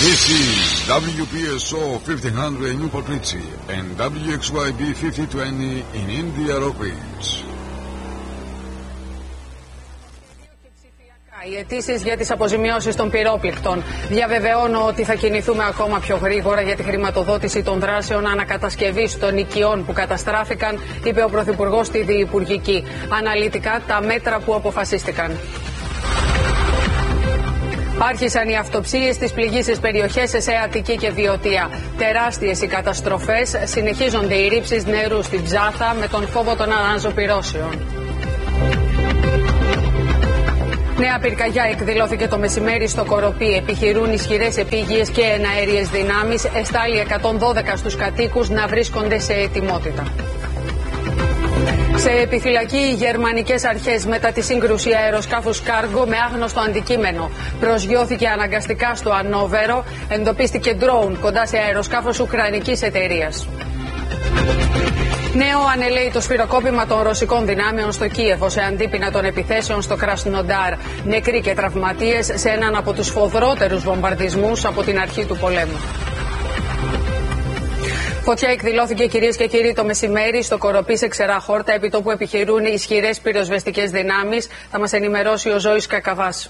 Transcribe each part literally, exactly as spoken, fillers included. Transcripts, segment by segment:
This is W P S O fifteen hundred in Newport Richie and W X Y B fifty twenty in India Rockridge. Οι αιτήσεις για τις αποζημιώσεις των πυρόπληκτων. Διαβεβαιώνω ότι θα κινηθούμε ακόμα πιο γρήγορα για τη χρηματοδότηση των δράσεων ανακατασκευής των οικειών που καταστράφηκαν, είπε ο Πρωθυπουργός στη Διυπουργική. Αναλυτικά τα μέτρα που αποφασίστηκαν. Άρχισαν οι αυτοψίες στις πληγήσεις περιοχές σε Αττική και Βιωτία. Τεράστιες οι καταστροφές, συνεχίζονται οι ρήψεις νερού στην Ψάθα με τον φόβο των αναζωπυρώσεων. Νέα πυρκαγιά εκδηλώθηκε το μεσημέρι στο Κοροπή. Επιχειρούν ισχυρές επίγειες και εναέριες δυνάμεις. Εστάλει εκατόν δώδεκα στους κατοίκους να βρίσκονται σε ετοιμότητα. Σε επιφυλακή οι γερμανικές αρχές μετά τη σύγκρουση αεροσκάφους κάργο με άγνωστο αντικείμενο. Προσγειώθηκε αναγκαστικά στο Ανόβερο. Εντοπίστηκε ντρόουν κοντά σε αεροσκάφος ουκρανικής εταιρείας. Νέο ανελέει το σφυροκόπημα των ρωσικών δυνάμεων στο Κίεβο σε αντίπεινα των επιθέσεων στο Κρασνοντάρ. Νεκροί και τραυματίες σε έναν από τους σφοδρότερους βομβαρδισμούς από την αρχή του πολέμου. Φωτιά εκδηλώθηκε, κυρίες και κύριοι, το μεσημέρι στο Κοροπή σε ξερά χόρτα, επί τόπου επιχειρούν ισχυρές πυροσβεστικές δυνάμεις. Θα μας ενημερώσει ο Ζώης Κακαβάς.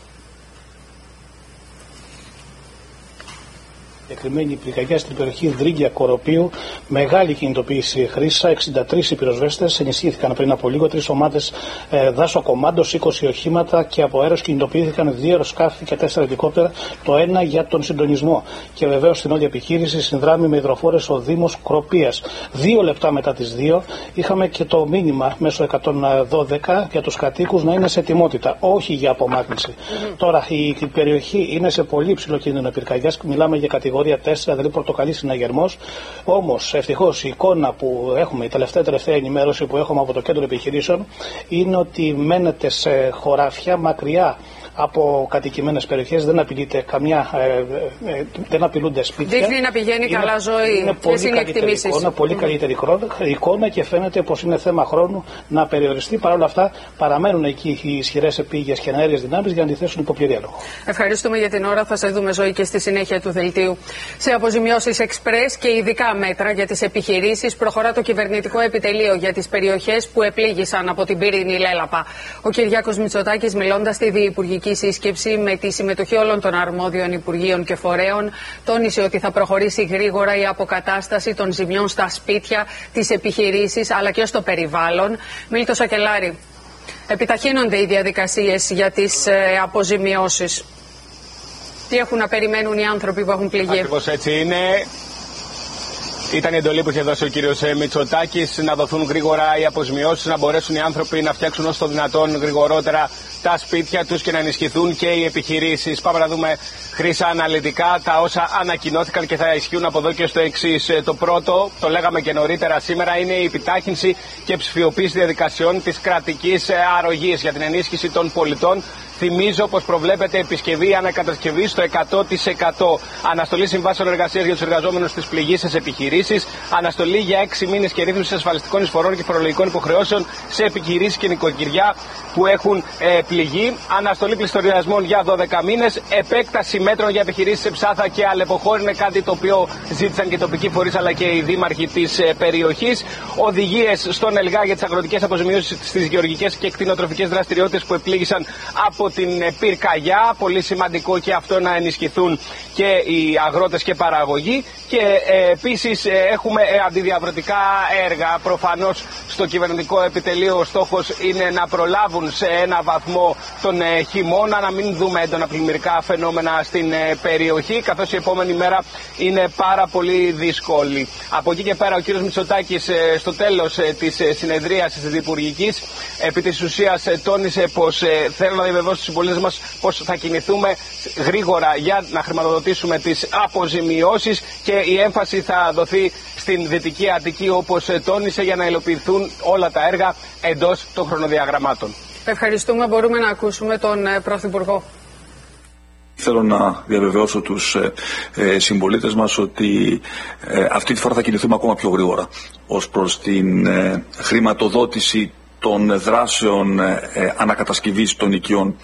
Συγκεκριμένη πυρκαγιά στην περιοχή Δρίγκια Κοροπίου, μεγάλη κινητοποίηση χρήσα, εξήντα τρεις οι πυροσβέστες ενισχύθηκαν πριν από λίγο, τρεις ομάδες ε, δάσο κομμάντος, είκοσι οχήματα και από αέρος κινητοποιήθηκαν δύο αεροσκάφη και τέσσερα ελικόπτερα, το ένα για τον συντονισμό. Και βεβαίως στην όλη επιχείρηση συνδράμει με υδροφόρες ο Δήμος Κροπίας. Δύο λεπτά μετά τις δύο είχαμε και το μήνυμα μέσω εκατόν δώδεκα για τους κατοίκους να είναι σε ετοιμότητα, όχι για απομάκρυνση. Mm-hmm. Τώρα η, η περιοχή είναι σε πολύ ψηλό κίνδυνο πυρκαγιάς, μιλάμε για κατηγορία τέσσερα, δηλαδή πορτοκαλί συναγερμός. Όμως, ευτυχώς, η εικόνα που έχουμε, η τελευταία τελευταία ενημέρωση που έχουμε από το κέντρο επιχειρήσεων, είναι ότι μένετε σε χωράφια μακριά από κατοικημένες περιοχές, δεν απειλείται καμιά, ε, ε, δεν απειλούνται σπίτια. Δείχνει να πηγαίνει είναι, καλά ζωή. Είναι πολύ είναι καλύτερη εικόνα, πολύ mm. καλύτερη εικόνα και φαίνεται πως είναι θέμα χρόνου να περιοριστεί. Παρ' όλα αυτά παραμένουν εκεί οι ισχυρές επίγειες και εναέριες δυνάμεις για να αντιθέσουν υποπληρή έλεγχο. Ευχαριστούμε για την ώρα. Θα σε δούμε, Ζωή, και στη συνέχεια του δελτίου. Σε αποζημιώσεις εξπρές και ειδικά μέτρα για τις επιχειρήσεις προχωρά το κυβερνητικό επιτελείο για τις περιοχές που επλήγησαν από την πύρινη λέλαπα. Ο Κυριάκος Μητσοτάκης, μιλώντας στη Διυπουργική σύσκεψη με τη συμμετοχή όλων των αρμόδιων υπουργείων και φορέων, τόνισε ότι θα προχωρήσει γρήγορα η αποκατάσταση των ζημιών στα σπίτια, τις επιχειρήσεις αλλά και στο περιβάλλον. Μίλτο Σακελάρη, επιταχύνονται οι διαδικασίες για τις ε, αποζημιώσεις. Τι έχουν να περιμένουν οι άνθρωποι που έχουν πληγεί? Ακριβώς έτσι είναι. Ήταν η εντολή που είχε δώσει ο κύριος Μητσοτάκης, να δοθούν γρήγορα οι αποζημιώσεις, να μπορέσουν οι άνθρωποι να φτιάξουν όσο το δυνατόν γρηγορότερα τα σπίτια τους και να ενισχυθούν και οι επιχειρήσεις. Πάμε να δούμε, Χρύσα, αναλυτικά τα όσα ανακοινώθηκαν και θα ισχύουν από εδώ και στο εξής. Το πρώτο, το λέγαμε και νωρίτερα σήμερα, είναι η επιτάχυνση και ψηφιοποίηση διαδικασιών της κρατικής αρρωγής για την ενίσχυση των πολιτών. Θυμίζω πως προβλέπεται επισκευή ανακατασκευή στο εκατό τοις εκατό. Αναστολή συμβάσεων εργασίας για τους εργαζόμενους στις πληγήσεις επιχειρήσεις. Αναστολή για έξι μήνες και ρύθμιση ασφαλιστικών εισφορών και φορολογικών υποχρεώσεων σε επιχειρήσεις και νοικοκυριά που έχουν ε, πληγεί. Αναστολή πληστηριασμών για δώδεκα μήνες. Επέκταση μέτρων για επιχειρήσεις σε Ψάθα και Αλεποχώρη είναι κάτι το οποίο ζήτησαν και οι τοπικοί φορείς αλλά και οι δήμαρχοι της ε, περιοχής. Οδηγίες στον ΕΛΓΑ για τις αγροτικές αποζημιώσεις στις γεωργικές και κτηνοτροφικές δραστηριότητες που επλήγησαν από την πυρκαγιά. Πολύ σημαντικό και αυτό, να ενισχυθούν και οι αγρότες και παραγωγοί. Και ε, επίσης ε, έχουμε ε, αντιδιαβρωτικά έργα. Προφανώς στο κυβερνητικό επιτελείο ο στόχος είναι να προλάβουν σε ένα βαθμό τον ε, χειμώνα, να μην δούμε έντονα πλημμυρικά φαινόμενα στην ε, περιοχή, καθώς η επόμενη μέρα είναι πάρα πολύ δύσκολη. Από εκεί και πέρα ο κύριος Μητσοτάκης ε, στο τέλος ε, της ε, συνεδρίασης της Διυπουργικής επί της ουσίας ε, τόνισε πως ε, θέλω να διαβεβαιώσω στους συμπολίτες μας πως θα κινηθούμε γρήγορα για να χρηματοδοτήσουμε τις αποζημιώσεις και η έμφαση θα δοθεί στην Δυτική Αττική, όπως ε, τόνισε, για να υλοποιηθούν όλα τα έργα εντός των χρονοδιαγραμμάτων. Ευχαριστούμε. Μπορούμε να ακούσουμε τον ε, Πρωθυπουργό. Θέλω να διαβεβαιώσω τους ε, ε, συμπολίτες μας ότι ε, αυτή τη φορά θα κινηθούμε ακόμα πιο γρήγορα ως προς την ε, χρηματοδότηση των δράσεων ε, ανακατασκευής των οικειών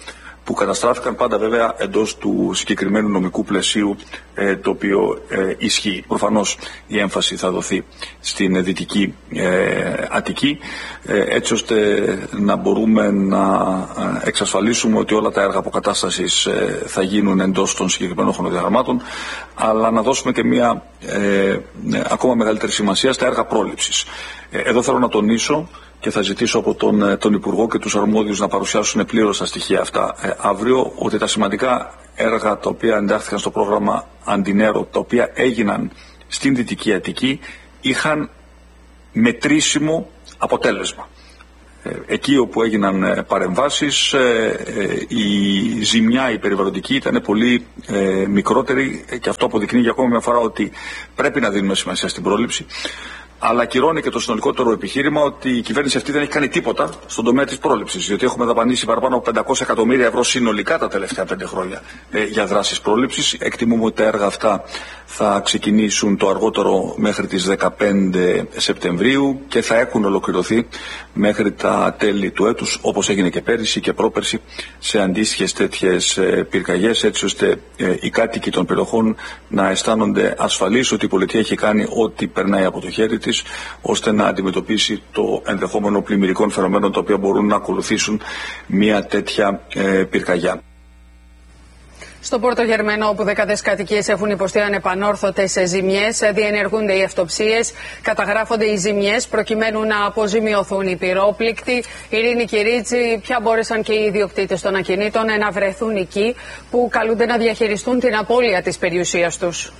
που καταστράφηκαν, πάντα βέβαια εντός του συγκεκριμένου νομικού πλαισίου ε, το οποίο ε, ισχύει. Προφανώς η έμφαση θα δοθεί στην Δυτική ε, Αττική, ε, έτσι ώστε να μπορούμε να εξασφαλίσουμε ότι όλα τα έργα αποκατάστασης ε, θα γίνουν εντός των συγκεκριμένων χρονοδιαγραμμάτων, αλλά να δώσουμε και μια ε, ακόμα μεγαλύτερη σημασία στα έργα πρόληψης. Ε, εδώ θέλω να τονίσω και θα ζητήσω από τον, τον Υπουργό και τους αρμόδιους να παρουσιάσουν πλήρως τα στοιχεία αυτά ε, αύριο, ότι τα σημαντικά έργα τα οποία εντάχθηκαν στο πρόγραμμα Αντινέρο, τα οποία έγιναν στην Δυτική Αττική, είχαν μετρήσιμο αποτέλεσμα. Ε, εκεί όπου έγιναν ε, παρεμβάσεις, ε, ε, η ζημιά, η περιβαλλοντική ήταν πολύ ε, μικρότερη, και αυτό αποδεικνύει για ακόμα μια φορά ότι πρέπει να δίνουμε σημασία στην πρόληψη. Αλλά ακυρώνει και το συνολικότερο επιχείρημα ότι η κυβέρνηση αυτή δεν έχει κάνει τίποτα στον τομέα της πρόληψης. Διότι έχουμε δαπανίσει παραπάνω από πεντακόσια εκατομμύρια ευρώ συνολικά τα τελευταία πέντε χρόνια ε, για δράσεις πρόληψης. Εκτιμούμε ότι τα έργα αυτά θα ξεκινήσουν το αργότερο μέχρι τις δεκαπέντε Σεπτεμβρίου και θα έχουν ολοκληρωθεί μέχρι τα τέλη του έτους, όπως έγινε και πέρυσι και πρόπερσι σε αντίστοιχες τέτοιες ε, πυρκαγιές, έτσι ώστε ε, οι κάτοικοι των περιοχών να αισθάνονται ασφαλείς ότι η πολιτεία έχει κάνει ό,τι περνάει από το χέρι της, ώστε να αντιμετωπίσει το ενδεχόμενο πλημμυρικών φαινομένων τα οποία μπορούν να ακολουθήσουν μια τέτοια ε, πυρκαγιά. Στο Πόρτο Γερμενό, όπου δεκάδες κατοικίες έχουν υποστεί ανεπανόρθωτες ζημιές, διενεργούνται οι αυτοψίες, καταγράφονται οι ζημιές προκειμένου να αποζημιωθούν οι πυρόπληκτοι. Ειρήνη Κυρίτσι, πια μπόρεσαν και οι ιδιοκτήτες των ακινήτων να βρεθούν εκεί που καλούνται να διαχειριστούν την απώλεια της περιουσίας τους.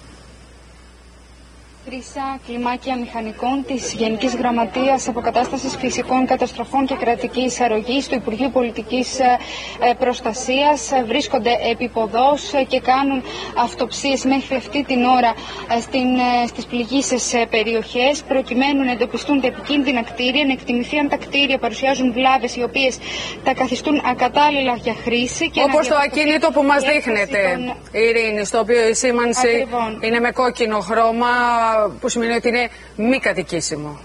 Χρύσα Κλιμάκια Μηχανικών της Γενικής Γραμματείας Αποκατάστασης Φυσικών Καταστροφών και Κρατικής Αρρωγής του Υπουργείου Πολιτικής Προστασίας βρίσκονται επίποδος και κάνουν αυτοψίες μέχρι αυτή την ώρα στην, στις πληγείσες περιοχές, προκειμένου να εντοπιστούν τα επικίνδυνα κτίρια, να εκτιμηθεί αν τα κτίρια παρουσιάζουν βλάβες οι οποίες τα καθιστούν ακατάλληλα για χρήση. Και όπως το ακίνητο που μας δείχνετε, των... Ειρήνη, στο οποίο η σήμανση Ακριβώς. είναι με κόκκινο χρώμα, που σημαίνει ότι είναι μη κατοικήσιμο.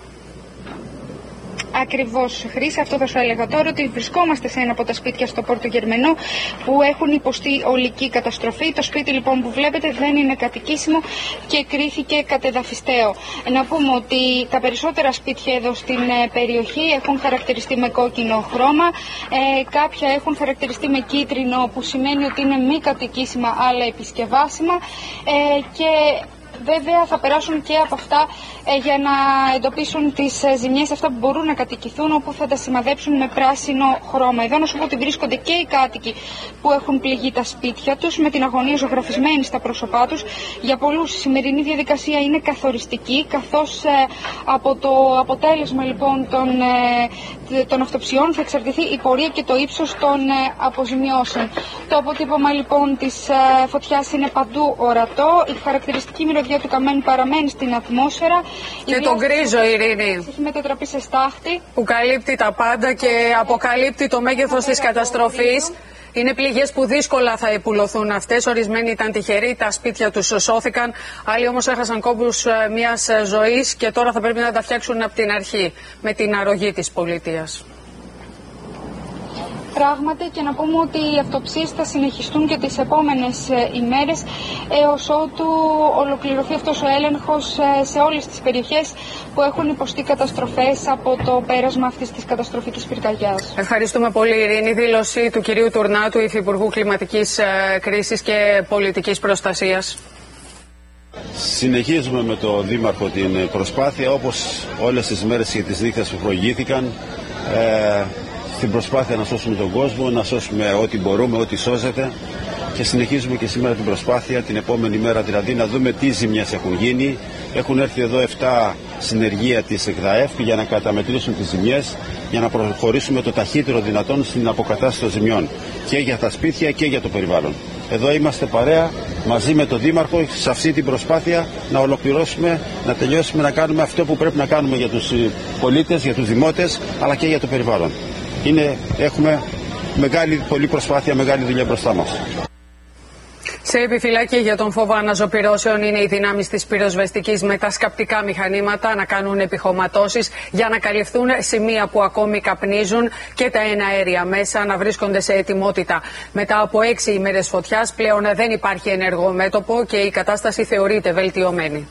Ακριβώς, Χρύση, αυτό θα σου έλεγα τώρα, ότι βρισκόμαστε σε ένα από τα σπίτια στο Πόρτο Γερμενό που έχουν υποστεί ολική καταστροφή. Το σπίτι λοιπόν που βλέπετε δεν είναι κατοικήσιμο και κρίθηκε κατεδαφιστέο. Να πούμε ότι τα περισσότερα σπίτια εδώ στην περιοχή έχουν χαρακτηριστεί με κόκκινο χρώμα, ε, κάποια έχουν χαρακτηριστεί με κίτρινο, που σημαίνει ότι είναι μη κατοικήσιμα αλλά επισκευάσιμα, ε, και βέβαια θα περάσουν και από αυτά ε, για να εντοπίσουν τις ε, ζημιές αυτά που μπορούν να κατοικηθούν, όπου θα τα σημαδέψουν με πράσινο χρώμα. Εδώ να σου πω ότι βρίσκονται και οι κάτοικοι που έχουν πληγεί τα σπίτια τους, με την αγωνία ζωγραφισμένη στα πρόσωπά τους. Για πολλούς η σημερινή διαδικασία είναι καθοριστική, καθώς ε, από το αποτέλεσμα λοιπόν των, ε, των αυτοψιών θα εξαρτηθεί η πορεία και το ύψος των ε, αποζημιώσεων. Το αποτύπωμα λοιπόν της ε, φωτιάς είναι παντού ορατό, η χαρακτηριστική μυρωδιά του καμένου παραμένει στην ατμόσφαιρα. Και το γκρίζο, Ειρήνη, έχει μετατραπεί σε στάχτη, που καλύπτει τα πάντα και αποκαλύπτει το μέγεθος της καταστροφής. Είναι πληγές που δύσκολα θα επουλωθούν αυτές. Ορισμένοι ήταν τυχεροί, τα σπίτια τους σώθηκαν. Άλλοι όμως έχασαν κόμπους μιας ζωής και τώρα θα πρέπει να τα φτιάξουν από την αρχή με την αρρωγή της πολιτείας. Πράγματι, και να πούμε ότι οι αυτοψίες θα συνεχιστούν και τις επόμενες ημέρες, έως ότου ολοκληρωθεί αυτός ο έλεγχος σε όλες τις περιοχές που έχουν υποστεί καταστροφές από το πέρασμα αυτής της καταστροφικής πυρκαγιάς. Ευχαριστούμε πολύ, Ειρήνη. Δήλωση του κυρίου Τουρνάτου, Υφυπουργού Κλιματικής Κρίσης και Πολιτικής Προστασίας. Συνεχίζουμε με το Δήμαρχο την προσπάθεια, όπως όλες τις μέρες και τις νύχτες που προηγήθηκαν, ε, στην προσπάθεια να σώσουμε τον κόσμο, να σώσουμε ό,τι μπορούμε, ό,τι σώζεται, και συνεχίζουμε και σήμερα την προσπάθεια, την επόμενη μέρα δηλαδή, να δούμε τι ζημιές έχουν γίνει. Έχουν έρθει εδώ επτά συνεργεία της ΕΚΔΑΕΦ για να καταμετρήσουν τις ζημιές, για να προχωρήσουμε το ταχύτερο δυνατόν στην αποκατάσταση των ζημιών και για τα σπίτια και για το περιβάλλον. Εδώ είμαστε παρέα μαζί με τον Δήμαρχο σε αυτή την προσπάθεια να ολοκληρώσουμε, να τελειώσουμε, να κάνουμε αυτό που πρέπει να κάνουμε για τους πολίτες, για τους δημότες, αλλά και για το περιβάλλον. Είναι, έχουμε μεγάλη, πολλή προσπάθεια, μεγάλη δουλειά μπροστά μας. Σε επιφυλάκη για τον φόβο αναζωπυρώσεων είναι οι δυνάμεις της πυροσβεστικής με τα σκαπτικά μηχανήματα να κάνουν επιχωματώσεις για να καλυφθούν σημεία που ακόμη καπνίζουν και τα εναέρια μέσα να βρίσκονται σε ετοιμότητα. Μετά από έξι ημέρες φωτιάς πλέον δεν υπάρχει ενεργό μέτωπο και η κατάσταση θεωρείται βελτιωμένη.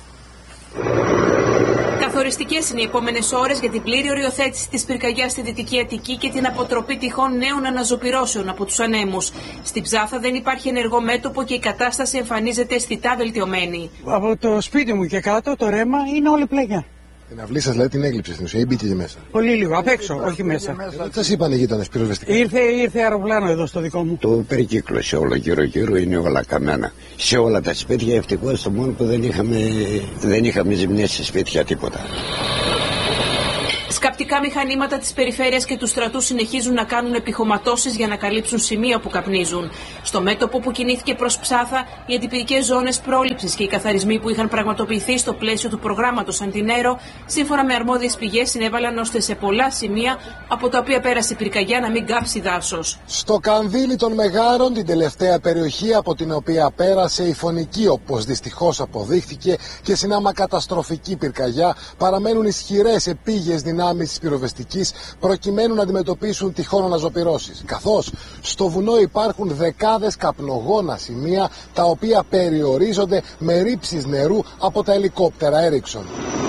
Καθοριστικές είναι οι επόμενες ώρες για την πλήρη οριοθέτηση της πυρκαγιάς στη Δυτική Αττική και την αποτροπή τυχόν νέων αναζωπυρώσεων από τους ανέμους. Στην Ψάθα δεν υπάρχει ενεργό μέτωπο και η κατάσταση εμφανίζεται αισθητά βελτιωμένη. Από το σπίτι μου και κάτω το ρέμα είναι όλη πλαγιά. Την αυλή σας δηλαδή την έγλειψε στην ουσία ή μπήκε και μέσα? Πολύ λίγο, απ' έξω, όχι μέσα. Τι σας είπαν οι γείτονες πυροσβεστικά? Ήρθε, ήρθε αεροπλάνο εδώ στο δικό μου. Το περικύκλωσε όλο γύρω-γύρω, είναι όλα καμένα. Σε όλα τα σπίτια, ευτυχώς το μόνο που δεν είχαμε, δεν είχαμε ζημιές σε σπίτια τίποτα. Σκαπτικά μηχανήματα της περιφέρειας και του στρατού συνεχίζουν να κάνουν επιχωματώσεις για να καλύψουν σημεία που καπνίζουν. Στο μέτωπο που κινήθηκε προς Ψάθα, οι αντιπυρικές ζώνες πρόληψης και οι καθαρισμοί που είχαν πραγματοποιηθεί στο πλαίσιο του προγράμματος Αντινέρο, σύμφωνα με αρμόδιες πηγές, συνέβαλαν ώστε σε πολλά σημεία από τα οποία πέρασε η πυρκαγιά να μην κάψει δάσος. Στο Κανδύλι των Μεγάρων, την τελευταία περιοχή από την οποία πέρασε η Φωνική, όπως δυστυχώς αποδείχθηκε, και συνάμα καταστροφική πυρκαγιά, παραμένουν ισχυρές επίγειες δυνάμεις της πυροσβεστικής προκειμένου να αντιμετωπίσουν τυχόν αναζωπυρώσεις. Καθώς στο βουνό υπάρχουν δεκάδες καπνογόνα σημεία τα οποία περιορίζονται με ρήψεις νερού από τα ελικόπτερα Έριξον.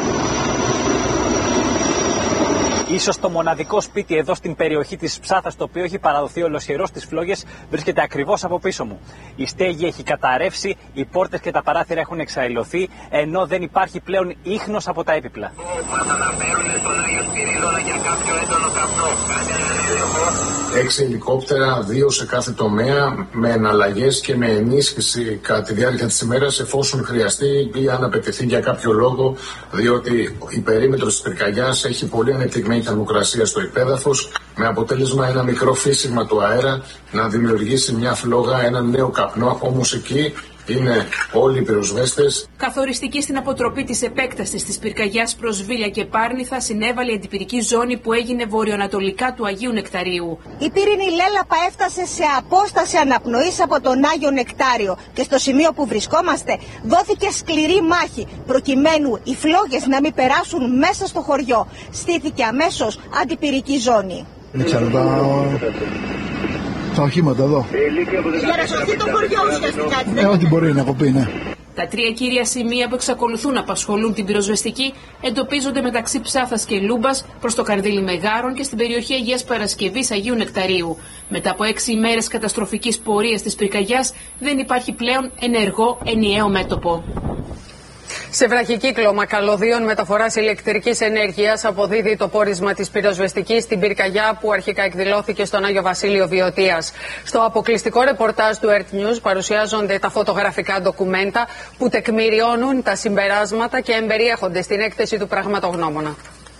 Ίσως το μοναδικό σπίτι εδώ στην περιοχή της Ψάθας, το οποίο έχει παραδοθεί ολοσχερό στις φλόγες, βρίσκεται ακριβώς από πίσω μου. Η στέγη έχει καταρρεύσει, οι πόρτες και τα παράθυρα έχουν εξαϊλωθεί, ενώ δεν υπάρχει πλέον ίχνος από τα έπιπλα. Έξι ελικόπτερα, δύο σε κάθε τομέα, με εναλλαγές και με ενίσχυση κατά τη διάρκεια της ημέρας, εφόσον χρειαστεί ή αν απαιτηθεί για κάποιο λόγο, διότι η περίμετρος της πυρκαγιάς έχει πολύ ανεπτυγμένη θερμοκρασία στο υπέδαφος, με αποτέλεσμα ένα μικρό φύσιγμα του αέρα να δημιουργήσει μια φλόγα, έναν νέο καπνό, όμως εκεί είναι όλοι οι πυροσβέστες. Καθοριστική στην αποτροπή της επέκτασης της πυρκαγιάς προς Βίλια και Πάρνηθα συνέβαλε η αντιπυρική ζώνη που έγινε βορειοανατολικά του Αγίου Νεκταρίου. Η πύρινη λέλαπα έφτασε σε απόσταση αναπνοής από τον Άγιο Νεκτάριο και στο σημείο που βρισκόμαστε δόθηκε σκληρή μάχη προκειμένου οι φλόγες να μην περάσουν μέσα στο χωριό. Στήθηκε αμέσως αντιπυρική ζώνη. Τα οχήματα εδώ. Για να σωθεί το χωριό ουσιαστικά. Ε, ό,τι μπορεί να κοπεί, ναι. Τα τρία κύρια σημεία που εξακολουθούν να απασχολούν την πυροσβεστική εντοπίζονται μεταξύ Ψάθας και Λούμπας, προς το Καρδίλι Μεγάρων και στην περιοχή Αγίας Παρασκευής Αγίου Νεκταρίου. Μετά από έξι ημέρες καταστροφικής πορείας της πυρκαγιάς, δεν υπάρχει πλέον ενεργό ενιαίο μέτωπο. Σε βραχικύκλωμα καλωδίων μεταφοράς ηλεκτρικής ενέργειας αποδίδει το πόρισμα της πυροσβεστικής στην πυρκαγιά που αρχικά εκδηλώθηκε στον Άγιο Βασίλειο Βιωτίας. Στο αποκλειστικό ρεπορτάζ του Earth News παρουσιάζονται τα φωτογραφικά ντοκουμέντα που τεκμηριώνουν τα συμπεράσματα και εμπεριέχονται στην έκθεση του πραγματογνώμονα.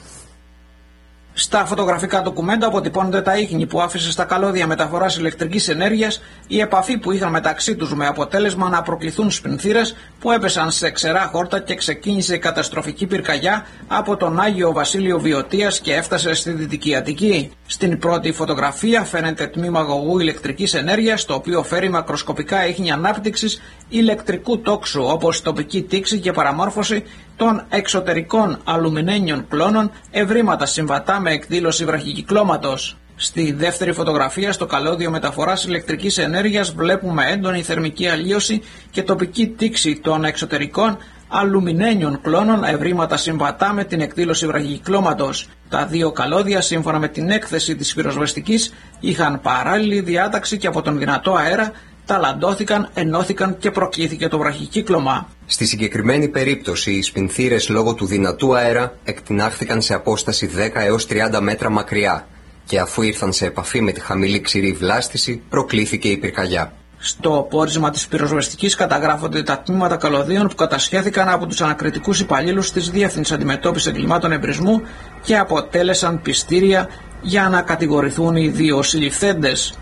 Στα φωτογραφικά ντοκουμέντα αποτυπώνονται τα ίχνη που άφησε στα καλώδια μεταφοράς ηλεκτρικής ενέργειας, η επαφή που είχαν μεταξύ τους με αποτέλεσμα να προκληθούν σπινθήρες που έπεσαν σε ξερά χόρτα και ξεκίνησε η καταστροφική πυρκαγιά από τον Άγιο Βασίλειο Βιωτίας και έφτασε στη Δυτική Αττική. Στην πρώτη φωτογραφία φαίνεται τμήμα αγωγού ηλεκτρικής ενέργειας, το οποίο φέρει μακροσκοπικά ίχνη ανάπτυξης ηλεκτρικού τόξου, όπως τοπική τήξη και παραμόρφωση των εξωτερικών αλουμινένιων κλώνων, ευρήματα συμβατά με εκδήλωση βραχικυκλώματος. Στη δεύτερη φωτογραφία, στο καλώδιο μεταφοράς ηλεκτρικής ενέργειας, βλέπουμε έντονη θερμική αλλίωση και τοπική τήξη των εξωτερικών αλουμινένιων κλώνων, ευρήματα συμβατά με την εκδήλωση βραχικυκλώματος. Τα δύο καλώδια, σύμφωνα με την έκθεση της πυροσβεστικής, είχαν παράλληλη διάταξη και από τον δυνατό αέρα ταλαντώθηκαν, ενώθηκαν και προκλήθηκε το βραχικύκλωμα. Στη συγκεκριμένη περίπτωση, οι σπινθήρες λόγω του δυνατού αέρα εκτινάχθηκαν σε απόσταση δέκα έως τριάντα μέτρα μακριά και αφού ήρθαν σε επαφή με τη χαμηλή ξηρή βλάστηση, προκλήθηκε η πυρκαγιά. Στο πόρισμα της πυροσβεστικής καταγράφονται τα τμήματα καλωδίων που κατασχέθηκαν από τους ανακριτικούς υπαλλήλους της Διεύθυνσης Αντιμετώπισης Εγκλημάτων Εμπρισμού και αποτέλεσαν πιστήρια για να κατηγορηθούν οι δύο συλληφθέντες.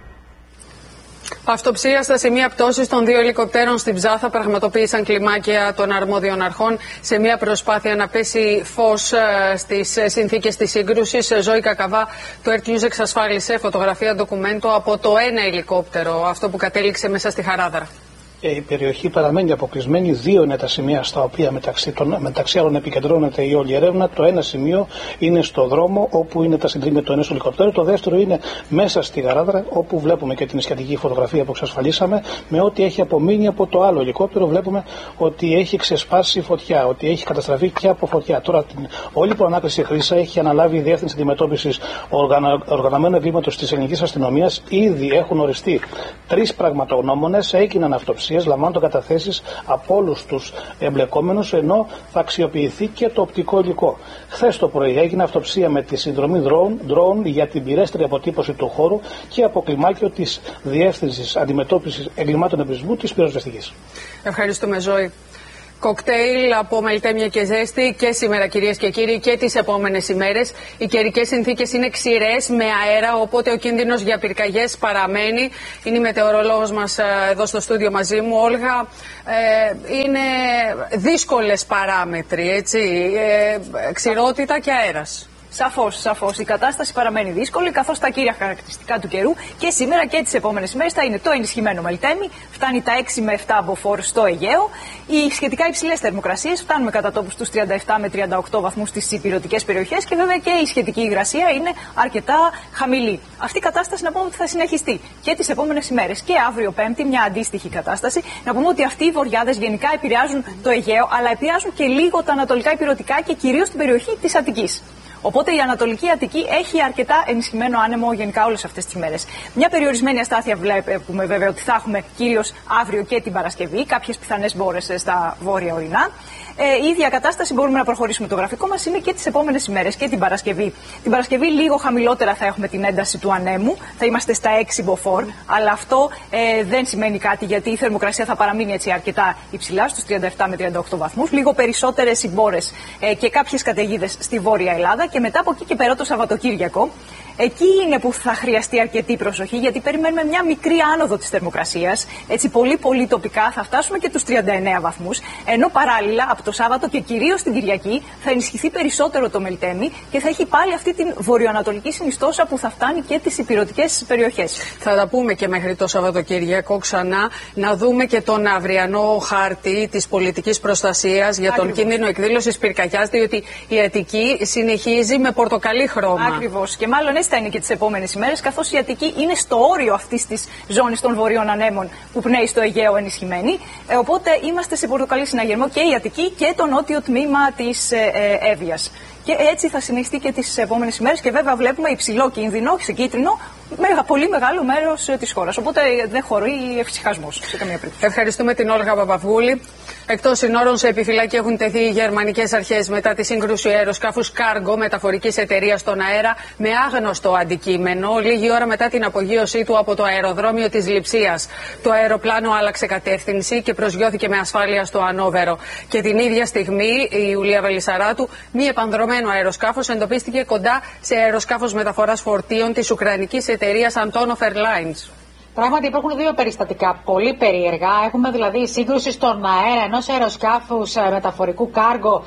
Αυτοψία στα σημεία πτώσης των δύο ελικοπτέρων στην Ψάθα πραγματοποίησαν κλιμάκια των αρμόδιων αρχών σε μια προσπάθεια να πέσει φως στις συνθήκες της σύγκρουσης. Ζωή Κακαβά, το Earth News εξασφάλισε φωτογραφία ντοκουμέντο από το ένα ελικόπτερο, αυτό που κατέληξε μέσα στη Χαράδρα. Η περιοχή παραμένει αποκλεισμένη. Δύο είναι τα σημεία στα οποία μεταξύ, των, μεταξύ άλλων επικεντρώνεται η όλη έρευνα. Το ένα σημείο είναι στο δρόμο, όπου είναι τα συντρίμια του ενός ελικόπτερου. Το δεύτερο είναι μέσα στη Γαράδρα, όπου βλέπουμε και την σχετική φωτογραφία που εξασφαλίσαμε. Με ό,τι έχει απομείνει από το άλλο ελικόπτερο, βλέπουμε ότι έχει ξεσπάσει φωτιά, ότι έχει καταστραφεί και από φωτιά. Τώρα, την όλη προανάκριση Χρύσα έχει αναλάβει η Διεύθυνση Αντιμετώπισης Οργανα, Οργανωμένου Εγκλήματος της Ελληνικής Αστυνομίας. Ήδη έχουν οριστεί τρεις πραγματογνώμονες, έγιναν αυτοψίες, λαμβάνονται καταθέσεις από όλους τους εμπλεκόμενους, ενώ θα αξιοποιηθεί και το οπτικό υλικό. Χθες το πρωί έγινε αυτοψία με τη συνδρομή drone, drone για την πυρέστερη αποτύπωση του χώρου και από κλιμάκιο της Διεύθυνσης Αντιμετώπισης Εγκλημάτων Εμπρισμού της Πυροσβεστικής. Ευχαριστούμε, Ζωή. Κοκτέιλ από μελτέμια και ζέστη και σήμερα, κυρίες και κύριοι, και τις επόμενες ημέρες. Οι καιρικές συνθήκες είναι ξηρές με αέρα, οπότε ο κίνδυνος για πυρκαγιές παραμένει. Είναι η μετεωρολόγος μας εδώ στο στούντιο μαζί μου, Όλγα. Ε, είναι δύσκολες παράμετροι, έτσι, ε, ξηρότητα και αέρας. Σαφώς, σαφώς. Η κατάσταση παραμένει δύσκολη, καθώς τα κύρια χαρακτηριστικά του καιρού και σήμερα και τις επόμενες ημέρες θα είναι το ενισχυμένο μελτέμι, φτάνει τα έξι με επτά μποφόρ στο Αιγαίο. Οι σχετικά υψηλές θερμοκρασίες, φτάνουμε κατά τόπους στους τριάντα επτά με τριάντα οκτώ βαθμούς στις ηπειρωτικές περιοχές και βέβαια και η σχετική υγρασία είναι αρκετά χαμηλή. Αυτή η κατάσταση να πούμε ότι θα συνεχιστεί και τις επόμενες ημέρες. Και αύριο Πέμπτη μια αντίστοιχη κατάσταση. Να πούμε ότι αυτοί οι βορειάδες γενικά επηρεάζουν το Αιγαίο, αλλά επηρεάζουν και λίγο τα ανατολικά ηπειρωτικά και κυρίως την περιοχή της Αττικής. Οπότε η Ανατολική Αττική έχει αρκετά ενισχυμένο άνεμο γενικά όλες αυτές τις μέρες. Μια περιορισμένη αστάθεια βλέπουμε βέβαια ότι θα έχουμε κυρίως αύριο και την Παρασκευή, κάποιες πιθανές μπόρες στα βόρεια ορεινά. Ε, η ίδια κατάσταση μπορούμε να προχωρήσουμε το γραφικό μας είναι και τις επόμενες ημέρες και την Παρασκευή. Την Παρασκευή λίγο χαμηλότερα θα έχουμε την ένταση του ανέμου, θα είμαστε στα έξι μποφόρ, αλλά αυτό ε, δεν σημαίνει κάτι γιατί η θερμοκρασία θα παραμείνει έτσι αρκετά υψηλά, στους τριάντα επτά με τριάντα οκτώ βαθμούς, λίγο περισσότερες συμπόρες ε, και κάποιες καταιγίδες στη Βόρεια Ελλάδα και μετά από εκεί και πέρα το Σαββατοκύριακο. Εκεί είναι που θα χρειαστεί αρκετή προσοχή, γιατί περιμένουμε μια μικρή άνοδο της θερμοκρασίας. Έτσι, πολύ πολύ τοπικά θα φτάσουμε και τους τριάντα εννέα βαθμούς. Ενώ παράλληλα από το Σάββατο και κυρίως την Κυριακή θα ενισχυθεί περισσότερο το μελτέμι και θα έχει πάλι αυτή την βορειοανατολική συνιστόσα που θα φτάνει και τις ηπειρωτικές περιοχές. Θα τα πούμε και μέχρι το Σαββατοκύριακο ξανά. Να δούμε και τον αυριανό χάρτη της πολιτικής προστασίας για τον Ακριβώς. κίνδυνο εκδήλωσης πυρκαγιάς, διότι η Αττική συνεχίζει με πορτοκαλί χρώμα. Ακριβώς. Και μάλλον θα είναι και τις επόμενες ημέρες, καθώς η Αττική είναι στο όριο αυτής της ζώνης των βορείων ανέμων που πνέει στο Αιγαίο ενισχυμένη. Ε, οπότε είμαστε σε πορτοκαλί συναγερμό και η Αττική και το νότιο τμήμα της ε, ε, Εύβοιας. Και έτσι θα συνεχιστεί και τις επόμενες ημέρες και βέβαια βλέπουμε υψηλό κίνδυνο σε κίτρινο με πολύ μεγάλο μέρος της χώρας. Οπότε δεν χωρεί ευσυχασμός σε καμία περίπτωση. Ευχαριστούμε την Όλγα Παπαβούλη. Εκτός συνόρων σε επιφυλακή έχουν τεθεί οι γερμανικές αρχές μετά τη σύγκρουση αεροσκάφους Cargo μεταφορικής εταιρείας στον αέρα με άγνωστο αντικείμενο, λίγη ώρα μετά την απογείωσή του από το αεροδρόμιο της Λειψίας. Το αεροπλάνο άλλαξε κατεύθυνση και προσγειώθηκε με ασφάλεια στο Ανόβερο. Και την ίδια στιγμή η Ιουλία Βελισσαράτου, μη επανδρομένο αεροσκάφος, εντοπίστηκε κοντά σε αεροσκάφος μεταφοράς φορτίων της ουκρανικής εταιρείας Antonov Airlines. Πράγματι υπάρχουν δύο περιστατικά πολύ περίεργα. Έχουμε δηλαδή σύγκρουση στον αέρα ενός αεροσκάφους μεταφορικού κάργο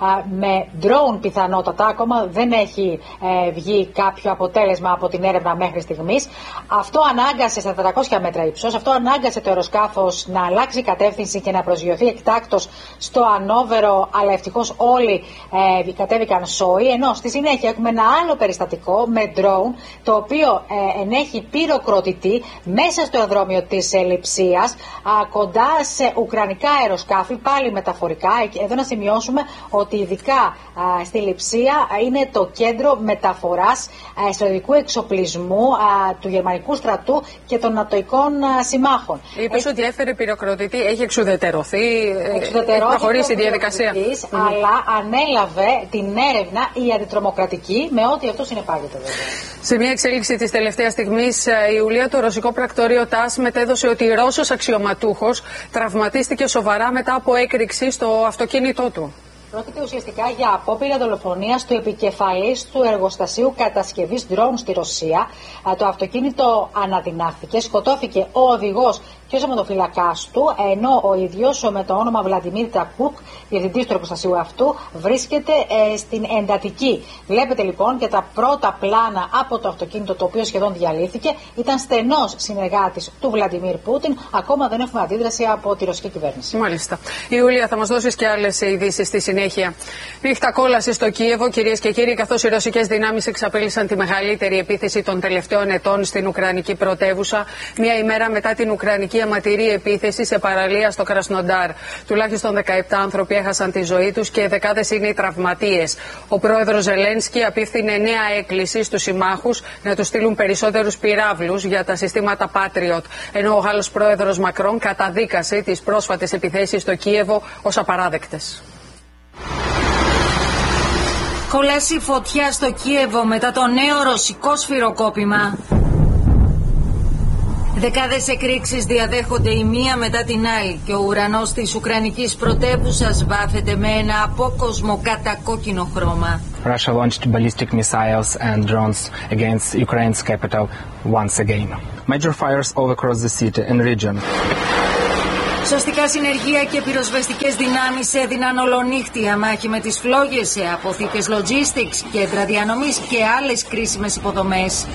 με drone πιθανότατα. Ακόμα δεν έχει ε, βγει κάποιο αποτέλεσμα από την έρευνα μέχρι στιγμής. Αυτό ανάγκασε στα τετρακόσια μέτρα ύψος, αυτό ανάγκασε το αεροσκάφος να αλλάξει κατεύθυνση και να προσγειωθεί εκτάκτως στο Ανόβερο, αλλά ευτυχώς όλοι ε, κατέβηκαν σόι. Ενώ στη συνέχεια έχουμε ένα άλλο περιστατικό με drone, το οποίο ε, ενέχει πυροκροτητή μέσα στο αεροδρόμιο της Λειψίας, κοντά σε ουκρανικά αεροσκάφη, πάλι μεταφορικά. Εδώ να σημειώσουμε ότι ειδικά α, στη Λειψία είναι το κέντρο μεταφοράς α, στρατιωτικού εξοπλισμού α, του γερμανικού στρατού και των νατοικών α, συμμάχων. Είπες έχει... ότι έφερε πυροκροτητή, έχει εξουδετερωθεί, έχει προχωρήσει η διαδικασία. Mm. Αλλά ανέλαβε την έρευνα η αντιτρομοκρατική με ό,τι αυτό συνεπάγεται βέβαια. Σε μια εξέλιξη της τελευταίας στιγμής, η Ιουλία, το ρωσικό πρακτορείο ΤΑΣ μετέδωσε ότι Ρώσος αξιωματούχος τραυματίστηκε σοβαρά μετά από έκρηξη στο αυτοκίνητό του. Πρόκειται ουσιαστικά για απόπειρα δολοφονίας του επικεφαλής του εργοστασίου κατασκευής drone στη Ρωσία. Το αυτοκίνητο αναδυνάχθηκε, σκοτώθηκε ο οδηγός και ο σωματοφύλακάς του, ενώ ο ίδιος με το όνομα Βλαντιμίρ Τακούκ, διευθυντής του εργοστασίου αυτού, βρίσκεται ε, στην εντατική. Βλέπετε λοιπόν και τα πρώτα πλάνα από το αυτοκίνητο, το οποίο σχεδόν διαλύθηκε. Ήταν στενός συνεργάτης του Βλαντιμίρ Πούτιν. Ακόμα δεν έχουμε αντίδραση από τη ρωσική κυβέρνηση. Μάλιστα. Ιούλια, θα μας δώσεις και άλλες ειδήσεις στη συνέχεια. Νύχτα κόλαση στο Κίεβο, κυρίες και κύριοι, καθώς οι ρωσικές δυνάμεις εξαπέλυσαν τη μεγαλύτερη επίθεση των τελευταίων ετών στην Ουκρανική πρωτεύουσα, μία ημέρα μετά την Ουκρανική αιματηρή επίθεση σε παραλία στο Κρασνοντάρ. Τουλάχιστον δεκαεπτά άνθρωποι έχασαν τη ζωή τους και δεκάδες είναι οι τραυματίες. Ο πρόεδρος Ζελένσκι απίφθινε νέα έκκληση στους συμμάχους να τους στείλουν περισσότερους πυράβλους για τα συστήματα Patriot, ενώ ο Γάλλος πρόεδρος Μακρόν καταδίκασε τις πρόσφατες επιθέσεις στο Κίεβο ως απαράδεκτες. Κολέσει φωτιά στο Κίεβο μετά το νέο ρωσικό σφυροκόπημα. Δεκάδες εκρήξεις διαδέχονται η μία μετά την άλλη και ο ουρανός της Ουκρανικής πρωτεύουσας βάφεται με ένα απόκοσμο κατακόκκινο χρώμα. Russia launched ballistic missiles and drones against Ukraine's capital once again. Major fires all across the city and region. Σωστικά συνεργεία και πυροσβεστικές δυνάμεις έδιναν ολονύχτια μάχη με τις φλόγες σε αποθήκες logistics, κέντρα διανομής και άλλες κρίσιμες υποδομές.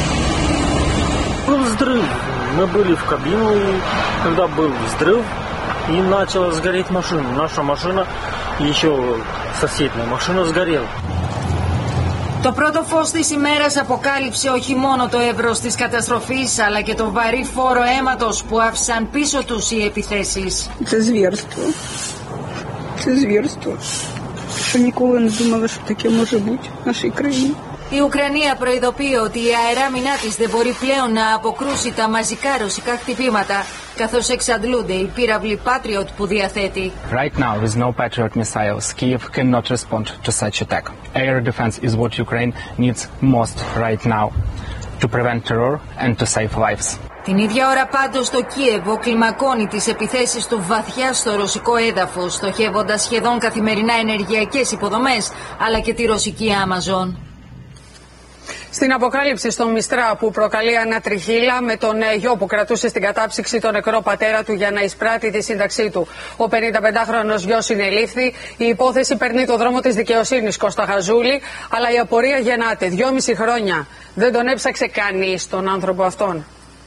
Был взрыв. Мы были в кабине, и когда был взрыв, и начала сгореть машина. Наша машина, еще соседняя машина сгорела. Το πρώτο φως της ημέρας αποκάλυψε όχι μόνο το εύρος της καταστροφής, αλλά και το βαρύ φόρο αίματος που άφησαν πίσω τους οι επιθέσεις. Це звірство. Це звірство. Що ніколи не думала, що таке може бути в нашій країні. Η Ουκρανία προειδοποιεί ότι η αεράμινά της δεν μπορεί πλέον να αποκρούσει τα μαζικά ρωσικά χτυπήματα, καθώς εξαντλούνται οι πύραυλοι Patriot που διαθέτει. Right now, with no Patriot missiles, Kyiv cannot respond to such attack. Air defense is what Ukraine needs most right now to prevent terror and to save lives. Την ίδια ώρα πάντως το Κίεβο κλιμακώνει τις επιθέσεις του βαθιά στο ρωσικό έδαφος, στοχεύοντας σχεδόν καθημερινά ενεργειακές υποδομές, αλλά και τη ρωσική Amazon. Στην αποκάλυψη στον Μιστρά που προκαλεί ανατριχύλα με τον γιο που κρατούσε στην κατάψυξη τον νεκρό πατέρα του για να εισπράττει τη σύνταξή του. Ο πενηνταπεντάχρονος γιος συνελήφθη. Η υπόθεση παίρνει το δρόμο της δικαιοσύνης, Κώστα Γαζούλη, αλλά η απορία γεννάται. Δυόμιση χρόνια δεν τον έψαξε κανείς τον άνθρωπο αυτόν.